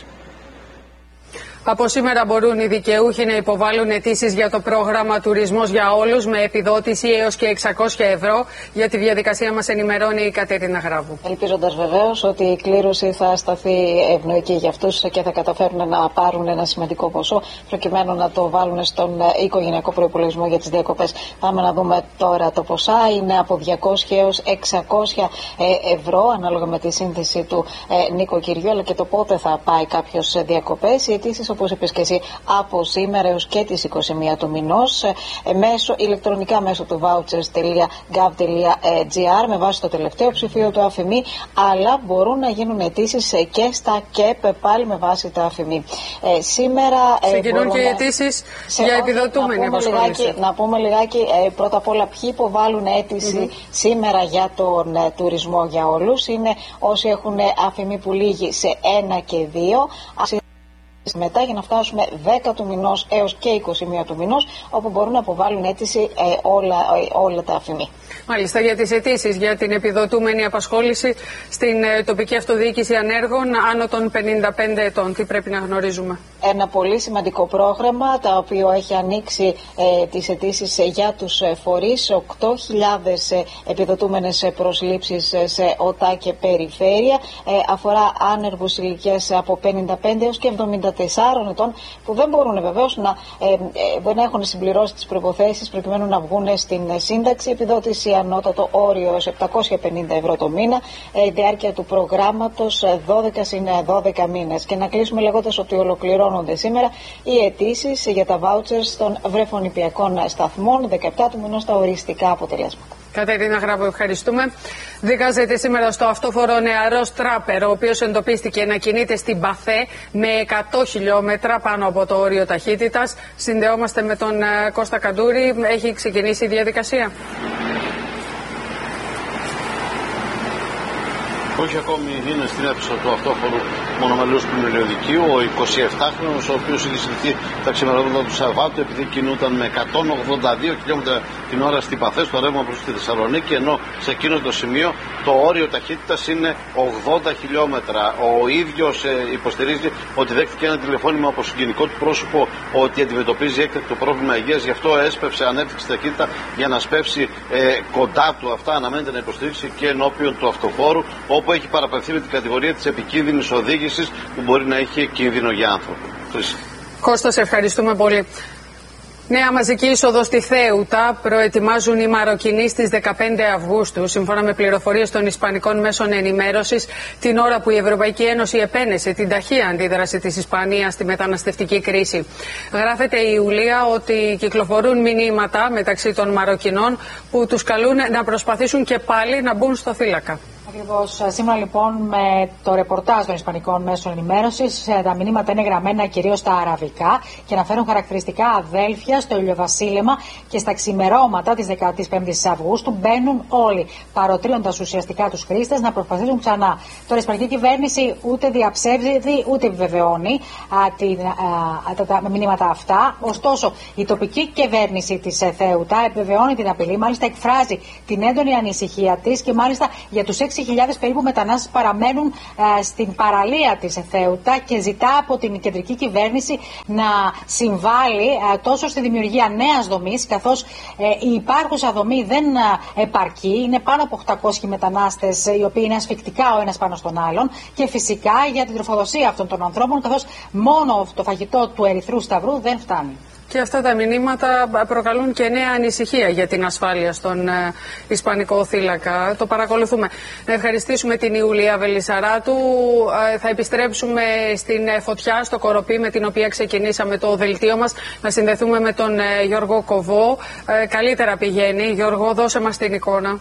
Από σήμερα μπορούν οι δικαιούχοι να υποβάλουν αιτήσεις για το πρόγραμμα Τουρισμός για Όλους με επιδότηση έως και εξακόσια ευρώ. Για τη διαδικασία μας ενημερώνει η Κατερίνα Γράβου. Ελπίζοντας βεβαίως ότι η κλήρωση θα σταθεί ευνοϊκή για αυτούς και θα καταφέρουν να πάρουν ένα σημαντικό ποσό προκειμένου να το βάλουν στον οικογενειακό προϋπολογισμό για τις διακοπές. Πάμε να δούμε τώρα το ποσά. Είναι από διακόσια έως εξακόσια ευρώ ανάλογα με τη σύνθεση του νοικοκυριού αλλά και το πότε θα πάει κάποιος διακοπές. Οι αιτήσεις, όπως είπες και εσύ, από σήμερα έως και τις είκοσι μία του μηνός μέσω, ηλεκτρονικά μέσω του vouchers τελεία gov τελεία gr με βάση το τελευταίο ψηφίο του ΑΦΜΗ, αλλά μπορούν να γίνουν αιτήσεις και στα ΚΕΠ πάλι με βάση το ΑΦΜΗ. Ε, σήμερα ξεκινούν και οι αιτήσεις για επιδοτούμενη απασχόληση. Να πούμε λιγάκι ε, πρώτα απ' όλα ποιοι υποβάλλουν αίτηση mm-hmm. σήμερα για τον ε, τουρισμό για όλους. Είναι όσοι έχουν ΑΦΜΗ που λύγει σε ένα και δύο. Μετά για να φτάσουμε δέκα του μηνός έως και είκοσι μία του μηνός, όπου μπορούν να αποβάλουν αίτηση ε, όλα, ε, όλα τα ΑΦΜΗ. Μάλιστα, για τις αιτήσεις για την επιδοτούμενη απασχόληση στην ε, τοπική αυτοδιοίκηση ανέργων άνω των πενήντα πέντε ετών, τι πρέπει να γνωρίζουμε? Ένα πολύ σημαντικό πρόγραμμα, το οποίο έχει ανοίξει ε, τις αιτήσεις για τους ε, φορείς, οκτώ χιλιάδες ε, επιδοτούμενες προσλήψεις ε, σε ΟΤΑ και περιφέρεια, ε, αφορά άνεργους ηλικίας από πενήντα πέντε έως και εβδομήντα τεσσάρων ετών, που δεν μπορούν βεβαίως να ε, ε, δεν έχουν συμπληρώσει τις προϋποθέσεις προκειμένου να βγουν στην ε, σύνταξη. Επιδότηση ανώτατο όριο έως επτακόσια πενήντα ευρώ το μήνα, ε, διάρκεια του προγράμματος ε, δώδεκα συν δώδεκα μήνες. Και να κλείσουμε λέγοντας ότι ολοκληρώνονται σήμερα οι αιτήσεις για τα vouchers των βρεφονιπιακών σταθμών, δεκαεπτά του μηνός τα οριστικά αποτελέσματα. Κατερίνα Γράβο, ευχαριστούμε. Δικάζεται σήμερα στο αυτόφορο νεαρός τράπερ, ο οποίος εντοπίστηκε να κινείται στην Παθέ με εκατό χιλιόμετρα πάνω από το όριο ταχύτητας. Συνδεόμαστε με τον Κώστα Καντούρη. Έχει ξεκινήσει η διαδικασία? Όχι ακόμη, είναι στην αίθουσα του αυτόφορου μονομελούς πλημμυριωδικείου ο εικοσιεπτάχρονος, ο οποίος είχε συλληφθεί τα ξημερώματα του Σαββάτου επειδή κινούταν με εκατόν ογδόντα δύο χιλιόμετρα την ώρα στην Παθέ στο ρεύμα προς τη Θεσσαλονίκη, ενώ σε εκείνο το σημείο το όριο ταχύτητας είναι ογδόντα χιλιόμετρα. Ο ίδιος ε, υποστηρίζει ότι δέχτηκε ένα τηλεφώνημα από συγγενικό του πρόσωπο ότι αντιμετωπίζει έκτακτο πρόβλημα υγείας, γι' αυτό έσπευσε, ανέπτυξε ταχύτητα για να σπεύσει ε, κοντά του. Αυτά αναμένεται να υποστηρίξει και ενώπιον του αυτοφόρου, όπου έχει παραπευθεί με την κατηγορία της επικίνδυνης οδήγησης που μπορεί να έχει κίνδυνο για άνθρωπο. Κώστα, σε ευχαριστούμε πολύ. Νέα μαζική είσοδο στη Θέουτα προετοιμάζουν οι Μαροκινοί στις δεκαπέντε Αυγούστου, σύμφωνα με πληροφορίες των ισπανικών μέσων ενημέρωσης, την ώρα που η Ευρωπαϊκή Ένωση επένεσε την ταχεία αντίδραση της Ισπανίας στη μεταναστευτική κρίση. Γράφεται η Ιουλία ότι κυκλοφορούν μηνύματα μεταξύ των Μαροκινών που τους καλούν να προσπαθήσουν και πάλι να μπουν στο θύλακα. Ακριβώς. Σήμερα λοιπόν με το ρεπορτάζ των ισπανικών μέσων ενημέρωσης, τα μηνύματα είναι γραμμένα κυρίως στα αραβικά και αναφέρουν χαρακτηριστικά αδέλφια στο ηλιοβασίλεμα και στα ξημερώματα της δεκαπέντε Αυγούστου μπαίνουν όλοι, παροτρύνοντας ουσιαστικά τους χρήστες να προσπαθήσουν ξανά. Τώρα η ισπανική κυβέρνηση ούτε διαψεύδει ούτε επιβεβαιώνει α, την, α, τα, τα μηνύματα αυτά. Ωστόσο, η τοπική κυβέρνηση της Θέουτα επιβεβαιώνει την απειλή, μάλιστα εκφράζει την έντονη ανησυχία της και μάλιστα για τους έξι χιλιάδες περίπου μετανάστες παραμένουν ε, στην παραλία της Θέουτα και ζητά από την κεντρική κυβέρνηση να συμβάλλει ε, τόσο στη δημιουργία νέας δομής, καθώς ε, η υπάρχουσα δομή δεν ε, επαρκεί. Είναι πάνω από οκτακόσιοι μετανάστες οι οποίοι είναι ασφικτικά ο ένας πάνω στον άλλον και φυσικά για την τροφοδοσία αυτών των ανθρώπων, καθώς μόνο το φαγητό του Ερυθρού Σταυρού δεν φτάνει. Και αυτά τα μηνύματα προκαλούν και νέα ανησυχία για την ασφάλεια στον ε, Ισπανικό θύλακα. Το παρακολουθούμε. Να ευχαριστήσουμε την Ιουλία Βελισσαράτου. Ε, θα επιστρέψουμε στην ε, φωτιά, στο Κοροπή, με την οποία ξεκινήσαμε το δελτίο μας. Να συνδεθούμε με τον ε, Γιώργο Κοβό. Ε, καλύτερα πηγαίνει. Γιώργο, δώσε μας την εικόνα.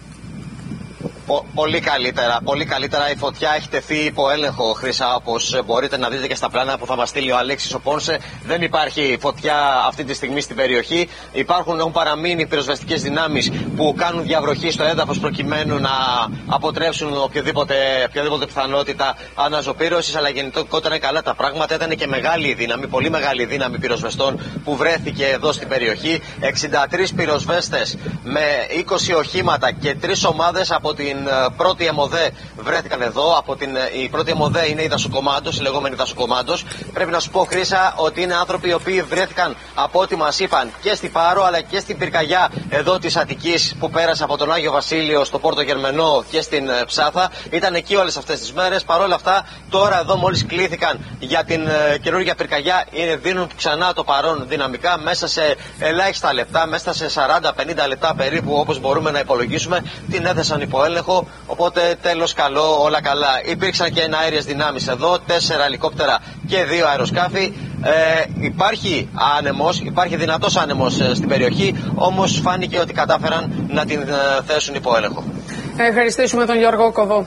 Πολύ καλύτερα, πολύ καλύτερα. Η φωτιά έχει τεθεί υπό έλεγχο, Χρύσα, όπως μπορείτε να δείτε και στα πλάνα που θα μας στείλει ο Αλέξης ο Πόνσε. Δεν υπάρχει φωτιά αυτή τη στιγμή στην περιοχή. Υπάρχουν, έχουν παραμείνει πυροσβεστικές δυνάμεις που κάνουν διαβροχή στο έδαφος προκειμένου να αποτρέψουν οποιοδήποτε, οποιαδήποτε πιθανότητα αναζωπήρωσης. Αλλά γενικότερα είναι καλά τα πράγματα. Ήταν και μεγάλη δύναμη, πολύ μεγάλη δύναμη πυροσβεστών που βρέθηκε εδώ στην περιοχή. εξήντα τρεις πυροσβέστες με είκοσι οχήματα και τρεις ομάδες από την πρώτη ΕΜΟΔΕ βρέθηκαν εδώ. Από την, η πρώτη ΕΜΟΔΕ είναι η Δασοκομάντος, η λεγόμενη Δασοκομάντος. Πρέπει να σου πω, Χρύσα, ότι είναι άνθρωποι οι οποίοι βρέθηκαν από ό,τι μας είπαν και στη Πάρο αλλά και στην πυρκαγιά εδώ της Αττικής που πέρασε από τον Άγιο Βασίλειο στο Πόρτο Γερμενό και στην Ψάθα. Ήταν εκεί όλες αυτές τις μέρες. Παρ' όλα αυτά, τώρα εδώ μόλις κλήθηκαν για την uh, καινούργια πυρκαγιά, είναι, δίνουν ξανά το παρόν δυναμικά μέσα σε ελάχιστα λεπτά, μέσα σε σαράντα πενήντα λεπτά περίπου, όπως μπορούμε να υπολογίσουμε, την έθεσαν υπό έλεγχο. Οπότε τέλος καλό, όλα καλά. Υπήρξαν και εναέριες δυνάμεις εδώ, τέσσερα ελικόπτερα και δύο αεροσκάφη. Ε, υπάρχει άνεμος, υπάρχει δυνατός άνεμος ε, στην περιοχή, όμως φάνηκε ότι κατάφεραν να την ε, θέσουν υπό έλεγχο. Ευχαριστήσουμε τον Γιώργο Κοβό.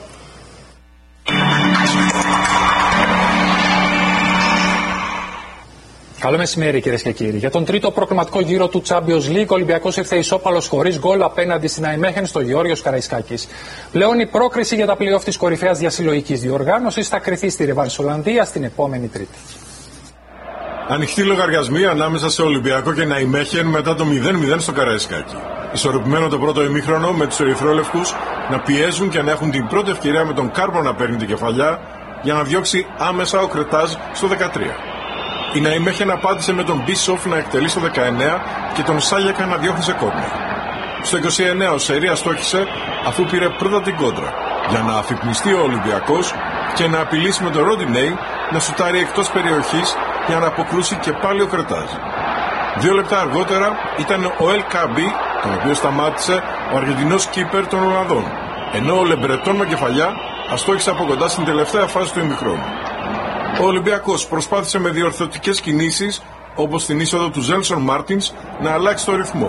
Καλό μεσημέρι, κυρίες και κύριοι. Για τον τρίτο προκριματικό γύρο του Champions League, ο Ολυμπιακός ήρθε ισόπαλος χωρίς γκολ απέναντι στην Ναϊμέχεν στο Γεώργιος Καραϊσκάκης. Πλέον η πρόκριση για τα πλέον της κορυφαίας διασυλλογικής διοργάνωσης θα κριθεί στη Ρεβάνς Ολλανδίας την επόμενη Τρίτη. Ανοιχτοί λογαριασμοί ανάμεσα σε Ολυμπιακό και Ναϊμέχεν μετά το μηδέν μηδέν στο Καραϊσκάκι. Ισορροπημένο το πρώτο ημίχρονο με τους ερυθρόλευκους να πιέζουν και να έχουν την πρώτη ευκαιρία με τον Κάρπο να παίρνει την κεφαλιά για να διώξει άμεσα ο Κρετάζ στο δεκατρία. Η Ναϊμέχεν απάντησε με τον Μπίσοφ να εκτελεί στο δεκαεννέα και τον Σάλιακα να διώχνει σε κόρνερ. Στο είκοσι εννέα ο Σερία στόχισε αφού πήρε πρώτα την κόντρα για να αφυπνιστεί ο Ολυμπιακός και να απειλήσει με τον Ροντινέι να σουτάρει εκτός περιοχής για να αποκρούσει και πάλι ο Κρετάζ. Δύο λεπτά αργότερα ήταν ο Ελ Κάμπι, τον οποίο σταμάτησε ο Αργεντινός κίπερ των Ολλανδών, ενώ ο Λεμπρετόν με κεφαλιά αστόχισε από κοντά στην τελευταία φάση του ημιχρόνου. Ο Ολυμπιακός προσπάθησε με διορθωτικές κινήσεις, όπως την είσοδο του Ζέλσον Μάρτινς, να αλλάξει το ρυθμό,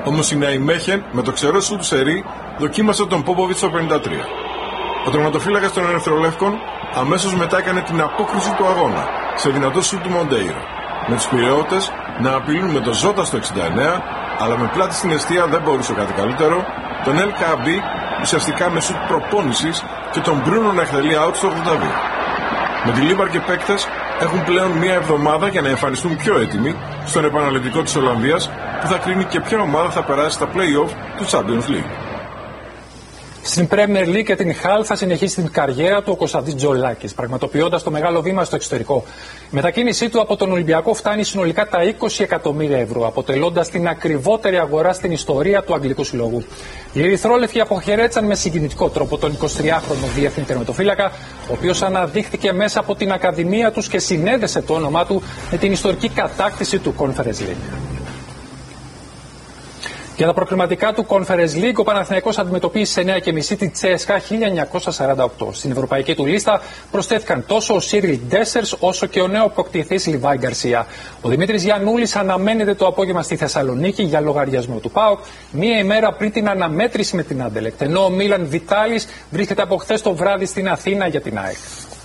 Όμως η Ναϊμέχεν με το ξερό σου του σερί δοκίμασε τον Πόποβιτς στο πενήντα τρία. Ο τερματοφύλακας των Ερυθρολεύκων αμέσως μετά έκανε την απόκριση του αγώνα σε δυνατό σου του Μοντέιρο, με τους πειραιώτες να απειλούν με το Ζώτα στο εξήντα εννέα, αλλά με πλάτη στην εστία δεν μπορούσε κάτι καλύτερο, τον Ελ Καμπί ουσιαστικά με σουτ προπόνησης και τον Μπρούνο να εκτελεί out στο ογδόντα δύο. Με τη Λίμπαρ και παίκτες έχουν πλέον μία εβδομάδα για να εμφανιστούν πιο έτοιμοι στον επαναληπτικό της Ολλανδίας, που θα κρίνει και ποια ομάδα θα περάσει στα play-off του Champions League. Στην Premier League και την Χαλ θα συνεχίσει την καριέρα του ο Κωνσταντής Τζολάκης, πραγματοποιώντας το μεγάλο βήμα στο εξωτερικό. Η μετακίνησή του από τον Ολυμπιακό φτάνει συνολικά τα είκοσι εκατομμύρια ευρώ, αποτελώντας την ακριβότερη αγορά στην ιστορία του Αγγλικού Συλλόγου. Οι Ερυθρόλευκοι αποχαιρέτησαν με συγκινητικό τρόπο τον εικοσιτριάχρονο διεθνή τερματοφύλακα, ο οποίος αναδείχθηκε μέσα από την Ακαδημία τους και συνέδεσε το όνομά του με την ιστορική κατάκτηση του Conference League. Για τα προκριματικά του Conference League, ο Παναθηναϊκός αντιμετωπίζει σε εννιά και μισή τη Τσέσκα χίλια εννιακόσια σαράντα οκτώ. Στην ευρωπαϊκή του λίστα προσθέθηκαν τόσο ο Σίριλ Ντέσσερς όσο και ο νέο προκτηθής Λιβάη Γκαρσία. Ο Δημήτρης Γιαννούλης αναμένεται το απόγευμα στη Θεσσαλονίκη για λογαριασμό του ΠΑΟΚ, μία ημέρα πριν την αναμέτρηση με την Άντελεκτ. Ενώ ο Μίλαν Βιτάλης βρίσκεται από χθες το βράδυ στην Αθήνα για την ΑΕΚ.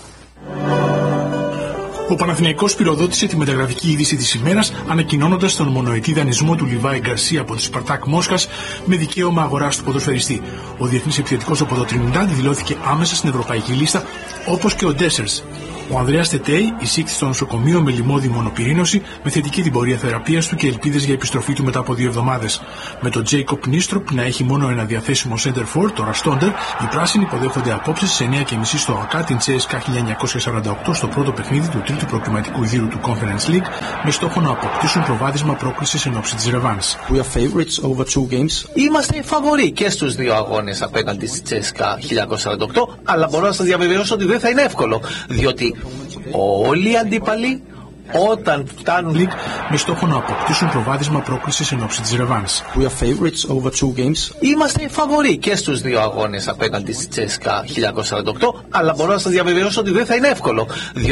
Ο Παναθηναϊκός πυροδότησε τη μεταγραφική είδηση της ημέρας, ανακοινώνοντας τον μονοετή δανεισμό του Λιβάη Γκαρσία από τη Σπαρτάκ Μόσχας με δικαίωμα αγοράς του ποδοσφαιριστή. Ο διεθνής επιθετικός από το Τρινιντάντ δηλώθηκε άμεσα στην ευρωπαϊκή λίστα, όπως και ο Ντέσσερς. Ο Ανδρέας Τετέι εισήχθη στο νοσοκομείο με λιμώδη μονοπυρήνωση, με θετική την πορεία θεραπείας του και ελπίδες για επιστροφή του μετά από δύο εβδομάδες. Με τον Τζέικοπ Νίστροπ να έχει μόνο ένα διαθέσιμο center for, το Ραστόντερ, οι πράσινοι υποδέχονται απόψε στις εννιά και μισή στο ΑΚΑ την Τσέσκα χίλια εννιακόσια σαράντα οκτώ στο πρώτο παιχνίδι του τρίτου προκριματικού γύρου του Conference League, με στόχο να αποκτήσουν προβάδισμα πρόκρισης εν ώψη της ρεβάνς. Είμαστε φαβοροί και στους δύο αγώνες απέναντι στη Τσέσκα χίλια εννιακόσια σαράντα οκτώ, αλλά μπορώ να σας διαβεβαιώσω ότι δεν θα είναι εύκολο, διότι όλοι οι αντίπαλοι όταν φτάνουν League με στόχο να αποκτήσουν προβάδισμα πρόκρισης εν ώψη της ρεβάνς. Είμαστε φαβοροί και στους δύο αγώνες απέναντι στη Τσέσκα χίλια εννιακόσια σαράντα οκτώ, αλλά μπορώ να σας διαβεβαιώσω ότι δεν θα είναι εύκολο, διότι